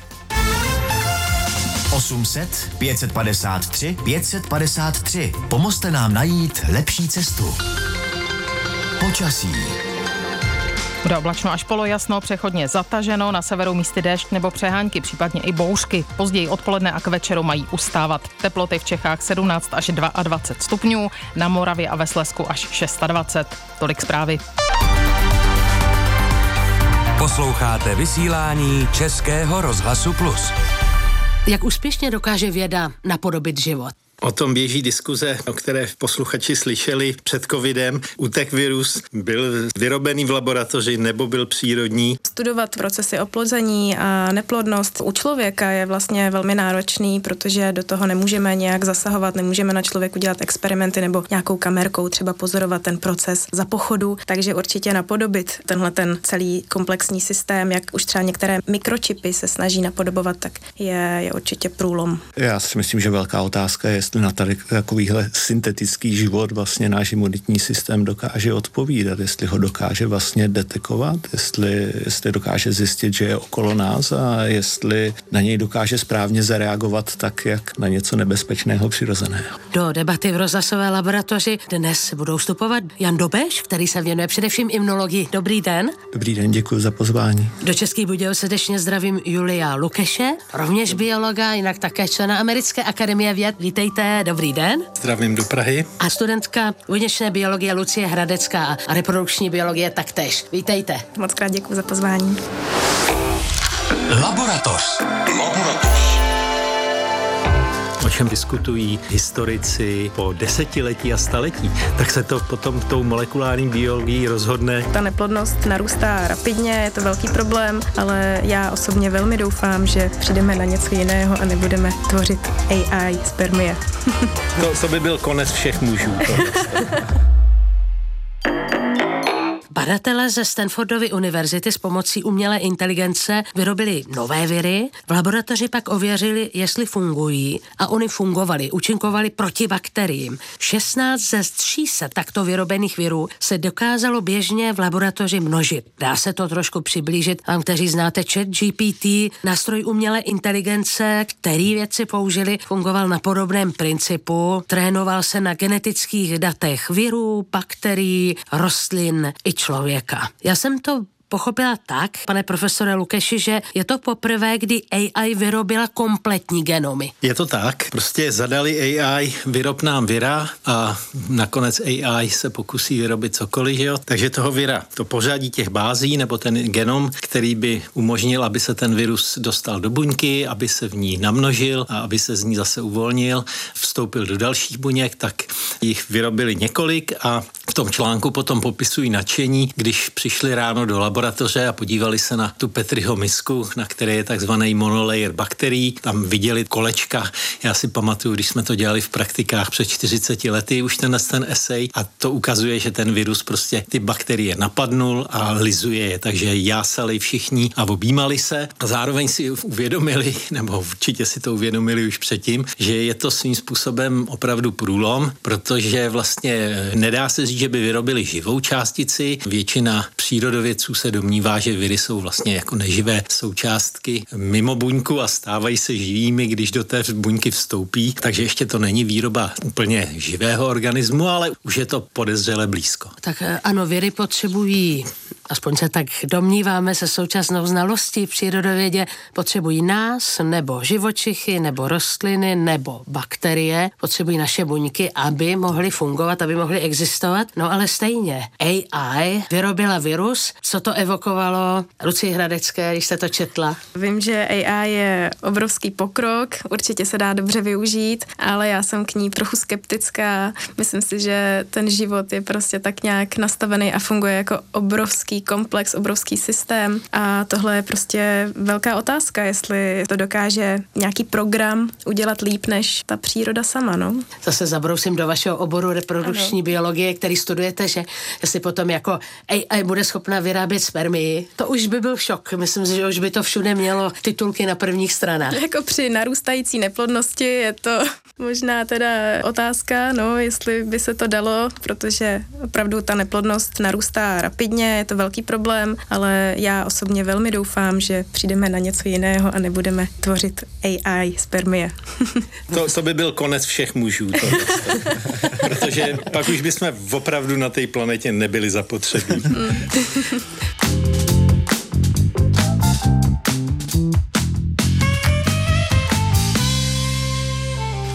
osm set, pět set padesát tři, pět set padesát tři. Pomozte nám najít lepší cestu. Počasí. Bude oblačno až polojasno, přechodně zataženo, na severu místy déšť nebo přehánky, případně i bouřky. Později odpoledne a k večeru mají ustávat. Teploty v Čechách sedmnáct až dvacet dva stupňů, na Moravě a ve Slezsku až dvacet šest. Tolik zprávy. Posloucháte vysílání Českého rozhlasu Plus. Jak úspěšně dokáže věda napodobit život? O tom běží diskuze, o které posluchači slyšeli před covidem. Utek virus, byl vyrobený v laboratoři nebo byl přírodní. Studovat procesy oplození a neplodnost u člověka je vlastně velmi náročný, protože do toho nemůžeme nějak zasahovat, nemůžeme na člověku dělat experimenty nebo nějakou kamerkou třeba pozorovat ten proces za pochodu, takže určitě napodobit tenhle ten celý komplexní systém, jak už třeba některé mikročipy se snaží napodobovat, tak je, je určitě průlom. Já si myslím, že velká otázka je, jestli na tady takovýhle syntetický život vlastně náš imunitní systém dokáže odpovídat, jestli ho dokáže vlastně detekovat, jestli, jestli dokáže zjistit, že je okolo nás a jestli na něj dokáže správně zareagovat tak, jak na něco nebezpečného přirozeného. Do debaty v rozhlasové laboratoři dnes budou vstupovat Jan Dobeš, který se věnuje především imunologii. Dobrý den. Dobrý den, děkuji za pozvání. Do Českých Budějovic srdečně zdravím Julia Lukeše, rovněž biologa, jinak také člena Americké akademie věd. Vítejte, dobrý den. Zdravím do Prahy. A studentka buněčné biologie Lucie Hradecká a reprodukční biologie taktéž. Vítejte. Moc krát děkuji za pozvání. Laboratoř. Laboratoř. O čem diskutují historici po desetiletí a staletí, tak se to potom tou molekulární biologií rozhodne. Ta neplodnost narůstá rapidně, je to velký problém, ale já osobně velmi doufám, že přijdeme na něco jiného a nebudeme tvořit A I spermie. to, to by byl konec všech mužů. Badatelé ze Stanfordovy univerzity s pomocí umělé inteligence vyrobili nové viry, v laboratoři pak ověřili, jestli fungují a oni fungovaly, účinkovaly proti bakteriím. šestnáct ze tří set takto vyrobených virů se dokázalo běžně v laboratoři množit. Dá se to trošku přiblížit vám, kteří znáte ChatGPT, nástroj umělé inteligence, který vědci použili, fungoval na podobném principu, trénoval se na genetických datech virů, bakterií, rostlin i člověka. Já jsem to pochopila tak, pane profesore Lukeši, že je to poprvé, kdy A I vyrobila kompletní genomy. Je to tak. Prostě zadali A I, vyrob nám vira a nakonec A I se pokusí vyrobit cokoliv, že jo? Takže toho vira, to pořadí těch bází nebo ten genom, který by umožnil, aby se ten virus dostal do buňky, aby se v ní namnožil a aby se z ní zase uvolnil, vstoupil do dalších buněk, tak jich vyrobili několik a v tom článku potom popisují nadšení, když přišli ráno do laboratoře a podívali se na tu Petriho misku, na které je takzvaný monolayer bakterií. Tam viděli kolečka. Já si pamatuju, když jsme to dělali v praktikách před čtyřiceti lety, už ten ten esej a to ukazuje, že ten virus prostě ty bakterie napadnul a lizuje je. Takže jásali všichni a objímali se a zároveň si uvědomili, nebo určitě si to uvědomili už předtím, že je to svým způsobem opravdu průlom, protože vlastně nedá se říct, že by vyrobili živou částici. Většina přírodovědců se domnívá, že viry jsou vlastně jako neživé součástky mimo buňku a stávají se živými, když do té buňky vstoupí. Takže ještě to není výroba úplně živého organismu, ale už je to podezřele blízko. Tak ano, viry potřebují, aspoň se tak domníváme se současnou znalostí v přírodovědě, potřebují nás, nebo živočichy, nebo rostliny, nebo bakterie, potřebují naše buňky, aby mohly fungovat, aby mohly existovat. No ale stejně, A I vyrobila virus, co to evokovalo Lucii Hradecké, když jste to četla? Vím, že A I je obrovský pokrok, určitě se dá dobře využít, ale já jsem k ní trochu skeptická. Myslím si, že ten život je prostě tak nějak nastavený a funguje jako obrovský komplex, obrovský systém a tohle je prostě velká otázka, jestli to dokáže nějaký program udělat líp než ta příroda sama, no. Zase zabrousím do vašeho oboru reprodukční ano. biologie, který studujete, že jestli potom jako A I bude schopna vyrábět spermii, to už by byl šok. Myslím si, že už by to všude mělo titulky na prvních stranách. Jako při narůstající neplodnosti je to možná teda otázka, no, jestli by se to dalo, protože opravdu ta neplodnost narůstá rapidně, je to velký problém, ale já osobně velmi doufám, že přijdeme na něco jiného a nebudeme tvořit A I spermie. To, to by byl konec všech mužů. To, protože pak už bychom opravdu na té planetě nebyli zapotřebí.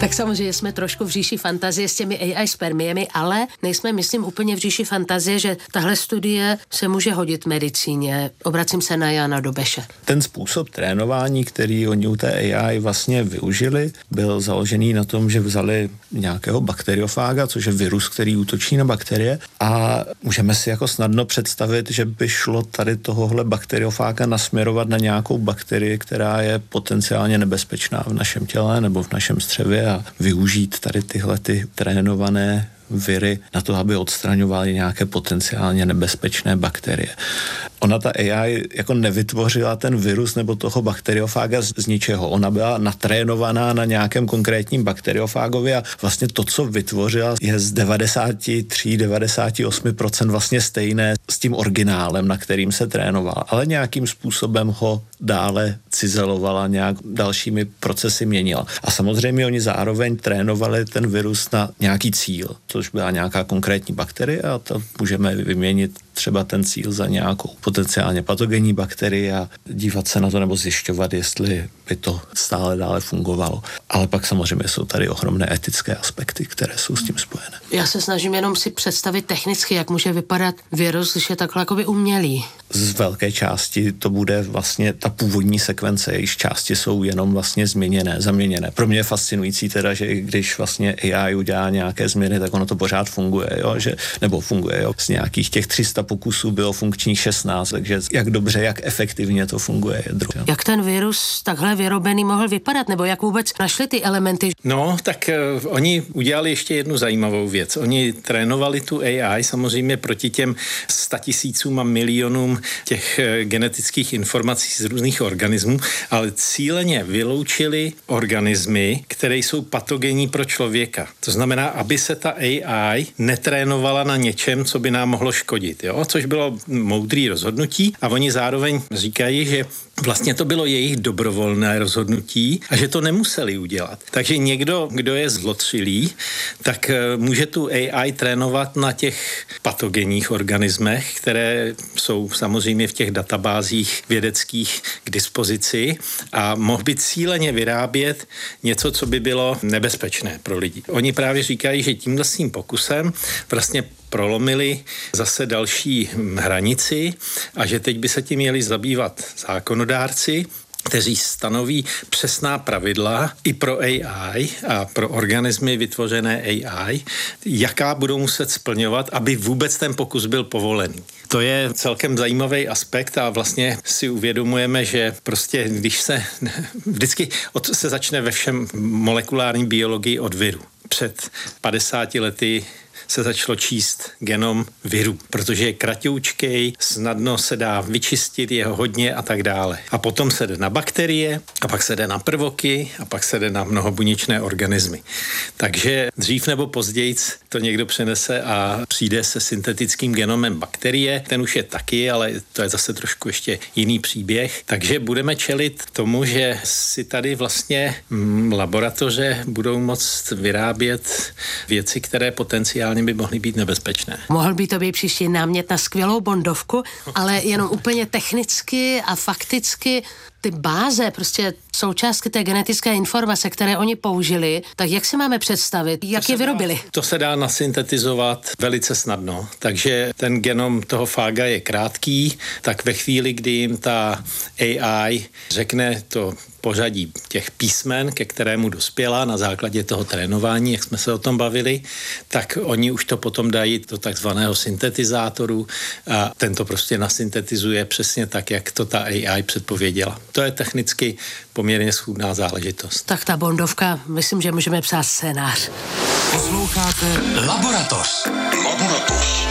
Tak samozřejmě jsme trošku v říši fantazie s těmi A I spermiemi, ale nejsme, myslím, úplně v říši fantazie, že tahle studie se může hodit medicíně. Obracím se na Jana Dobeše. Ten způsob trénování, který oni u té A I vlastně využili, byl založený na tom, že vzali nějakého bakteriofága, což je virus, který útočí na bakterie, a můžeme si jako snadno představit, že by šlo tady tohohle bakteriofága nasměrovat na nějakou bakterii, která je potenciálně nebezpečná v našem těle nebo v našem střevě, a využít tady tyhle ty trénované viry na to, aby odstraňovaly nějaké potenciálně nebezpečné bakterie. Ona, ta A I, jako nevytvořila ten virus nebo toho bakteriofága z, z ničeho. Ona byla natrénovaná na nějakém konkrétním bakteriofágovi a vlastně to, co vytvořila, je z devadesát tři devadesát osm procent vlastně stejné s tím originálem, na kterým se trénovala, ale nějakým způsobem ho dále cizelovala, nějak dalšími procesy měnila. A samozřejmě oni zároveň trénovali ten virus na nějaký cíl, což byla nějaká konkrétní bakterie, a to můžeme vyměnit třeba ten cíl za nějakou potenciálně patogenní bakterii a dívat se na to nebo zjišťovat, jestli by to stále dále fungovalo. Ale pak samozřejmě jsou tady ohromné etické aspekty, které jsou s tím spojené. Já se snažím jenom si představit technicky, jak může vypadat virus, když je takhle jakoby umělý. Z velké části to bude vlastně ta původní sekvence, jejíž části jsou jenom vlastně změněné, zaměněné. Pro mě je fascinující teda, že i když vlastně A I udělá nějaké změny, tak ono to pořád funguje, jo? Že, nebo funguje, jo? Z nějakých těch tři sta pokusů bylo funkčních šestnáct, takže jak dobře, jak efektivně to funguje je druhé. Jak ten virus takhle vyrobený mohl vypadat, nebo jak vůbec našli ty elementy? No, tak uh, oni udělali ještě jednu zajímavou věc. Oni trénovali tu A I samozřejmě proti těm statisícům a milionům těch uh, genetických informací z různých organismů, ale cíleně vyloučili organismy, které jsou patogenní pro člověka. To znamená, aby se ta A I netrénovala na něčem, co by nám mohlo škodit, jo? Což bylo moudrý rozhodnutí, a oni zároveň říkají, že vlastně to bylo jejich dobrovolné rozhodnutí a že to nemuseli udělat. Takže někdo, kdo je zlotřilý, tak může tu A I trénovat na těch patogenních organismech, které jsou samozřejmě v těch databázích vědeckých k dispozici, a mohl by cíleně vyrábět něco, co by bylo nebezpečné pro lidi. Oni právě říkají, že tímhle svým pokusem vlastně prolomili zase další hranici a že teď by se tím měli zabývat zákonodárci, kteří stanoví přesná pravidla i pro A I a pro organismy vytvořené A I, jaká budou muset splňovat, aby vůbec ten pokus byl povolený. To je celkem zajímavý aspekt a vlastně si uvědomujeme, že prostě když se vždycky od, se začne ve všem molekulární biologii od viru. Před padesáti lety se začalo číst genom viru, protože je kratoučkej, snadno se dá vyčistit, je ho hodně a tak dále. A potom se jde na bakterie, a pak se jde na prvoky, a pak se jde na mnohobuněčné organismy. Takže dřív nebo později to někdo přenese a přijde se syntetickým genomem bakterie. Ten už je taky, ale to je zase trošku ještě jiný příběh. Takže budeme čelit tomu, že si tady vlastně hm, laboratoře budou moct vyrábět věci, které potenciálně by mohly být nebezpečné. Mohl by to být příští námět na skvělou bondovku, ale jenom úplně technicky a fakticky ty báze, prostě součástky té genetické informace, které oni použili, tak jak si máme představit, jak je vyrobili? To se dá nasyntetizovat velice snadno, takže ten genom toho fága je krátký, tak ve chvíli, kdy jim ta A I řekne to pořadí těch písmen, ke kterému dospěla na základě toho trénování, jak jsme se o tom bavili, tak oni už to potom dají do takzvaného syntetizátoru a ten to prostě nasyntetizuje přesně tak, jak to ta A I předpověděla. To je technicky poměrně schůdná záležitost. Tak ta bondovka, myslím, že můžeme psát scénář. Posloucháte Laboratoř. Laboratoř.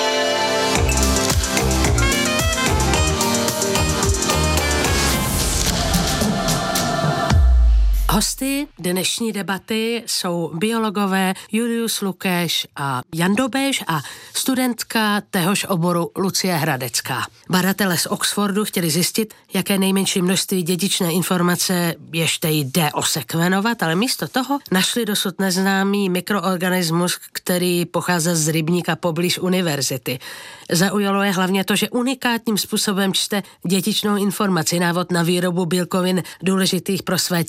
Hosty dnešní debaty jsou biologové Julius Lukeš a Jan Dobeš a studentka téhož oboru Lucie Hradecká. Badatelé z Oxfordu chtěli zjistit, jaké nejmenší množství dědičné informace ještě jde osekvenovat, ale místo toho našli dosud neznámý mikroorganismus, který pochází z rybníka poblíž univerzity. Zaujalo je hlavně to, že unikátním způsobem čte dědičnou informaci, návod na výrobu bílkovin důležitých pro své tělo.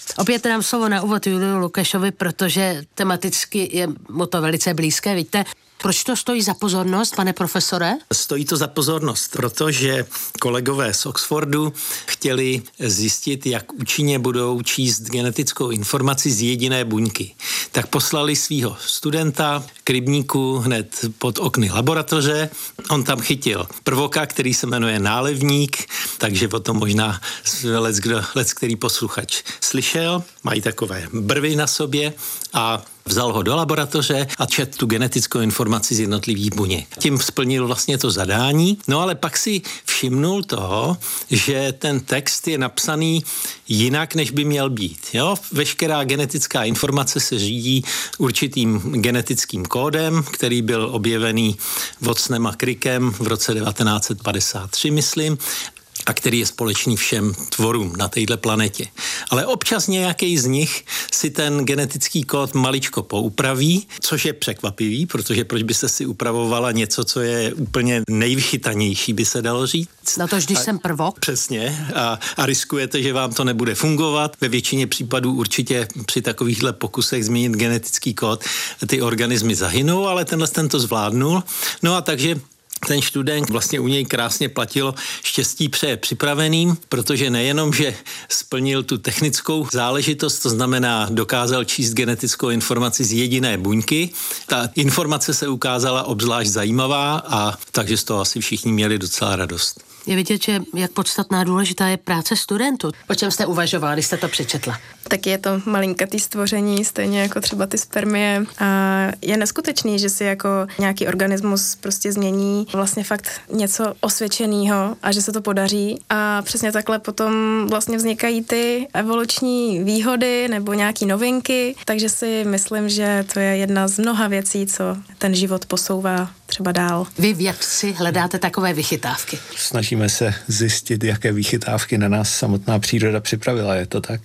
Opět dám slovo na úvod Juliu Lukešovi, protože tematicky je mu to velice blízké. Víte, proč to stojí za pozornost, pane profesore? Stojí to za pozornost, protože kolegové z Oxfordu chtěli zjistit, jak účinně budou číst genetickou informaci z jediné buňky. Tak poslali svého studenta k rybníku hned pod okny laboratoře. On tam chytil prvoka, který se jmenuje nálevník, takže o tom možná lec, kdo, lec který posluchač slyšel. Mají takové brvy na sobě a vzal ho do laboratoře a čet tu genetickou informaci z jednotlivých buněk. Tím splnil vlastně to zadání, no ale pak si všimnul toho, že ten text je napsaný jinak, než by měl být. Jo? Veškerá genetická informace se řídí určitým genetickým kódem, který byl objevený Watsonem a Crickem v roce devatenáct set padesát tři, myslím, a který je společný všem tvorům na této planetě. Ale občas nějaký z nich si ten genetický kód maličko poupraví, což je překvapivý, protože proč byste si upravovala něco, co je úplně nejvychytanější, by se dalo říct. Na to, když a, jsem prvok. Přesně. A, a riskujete, že vám to nebude fungovat. Ve většině případů určitě při takovýchhle pokusech změnit genetický kód ty organismy zahynou, ale tenhle ten to zvládnul. No a takže ten student vlastně u něj krásně platilo štěstí přeje připraveným, protože nejenom, že splnil tu technickou záležitost, to znamená dokázal číst genetickou informaci z jediné buňky, ta informace se ukázala obzvlášť zajímavá a takže z toho asi všichni měli docela radost. Je vidět, že jak podstatná důležitá je práce studentů. O čem jste uvažovala, když jste to přečetla? Tak je to malinkatý stvoření, stejně jako třeba ty spermie. A je neskutečný, že si jako nějaký organismus prostě změní vlastně fakt něco osvědčenýho a že se to podaří. A přesně takhle potom vlastně vznikají ty evoluční výhody nebo nějaký novinky. Takže si myslím, že to je jedna z mnoha věcí, co ten život posouvá třeba dál. Vy vědci hledáte takové vychytávky. Snažíme se zjistit, jaké vychytávky na nás samotná příroda připravila, je to tak?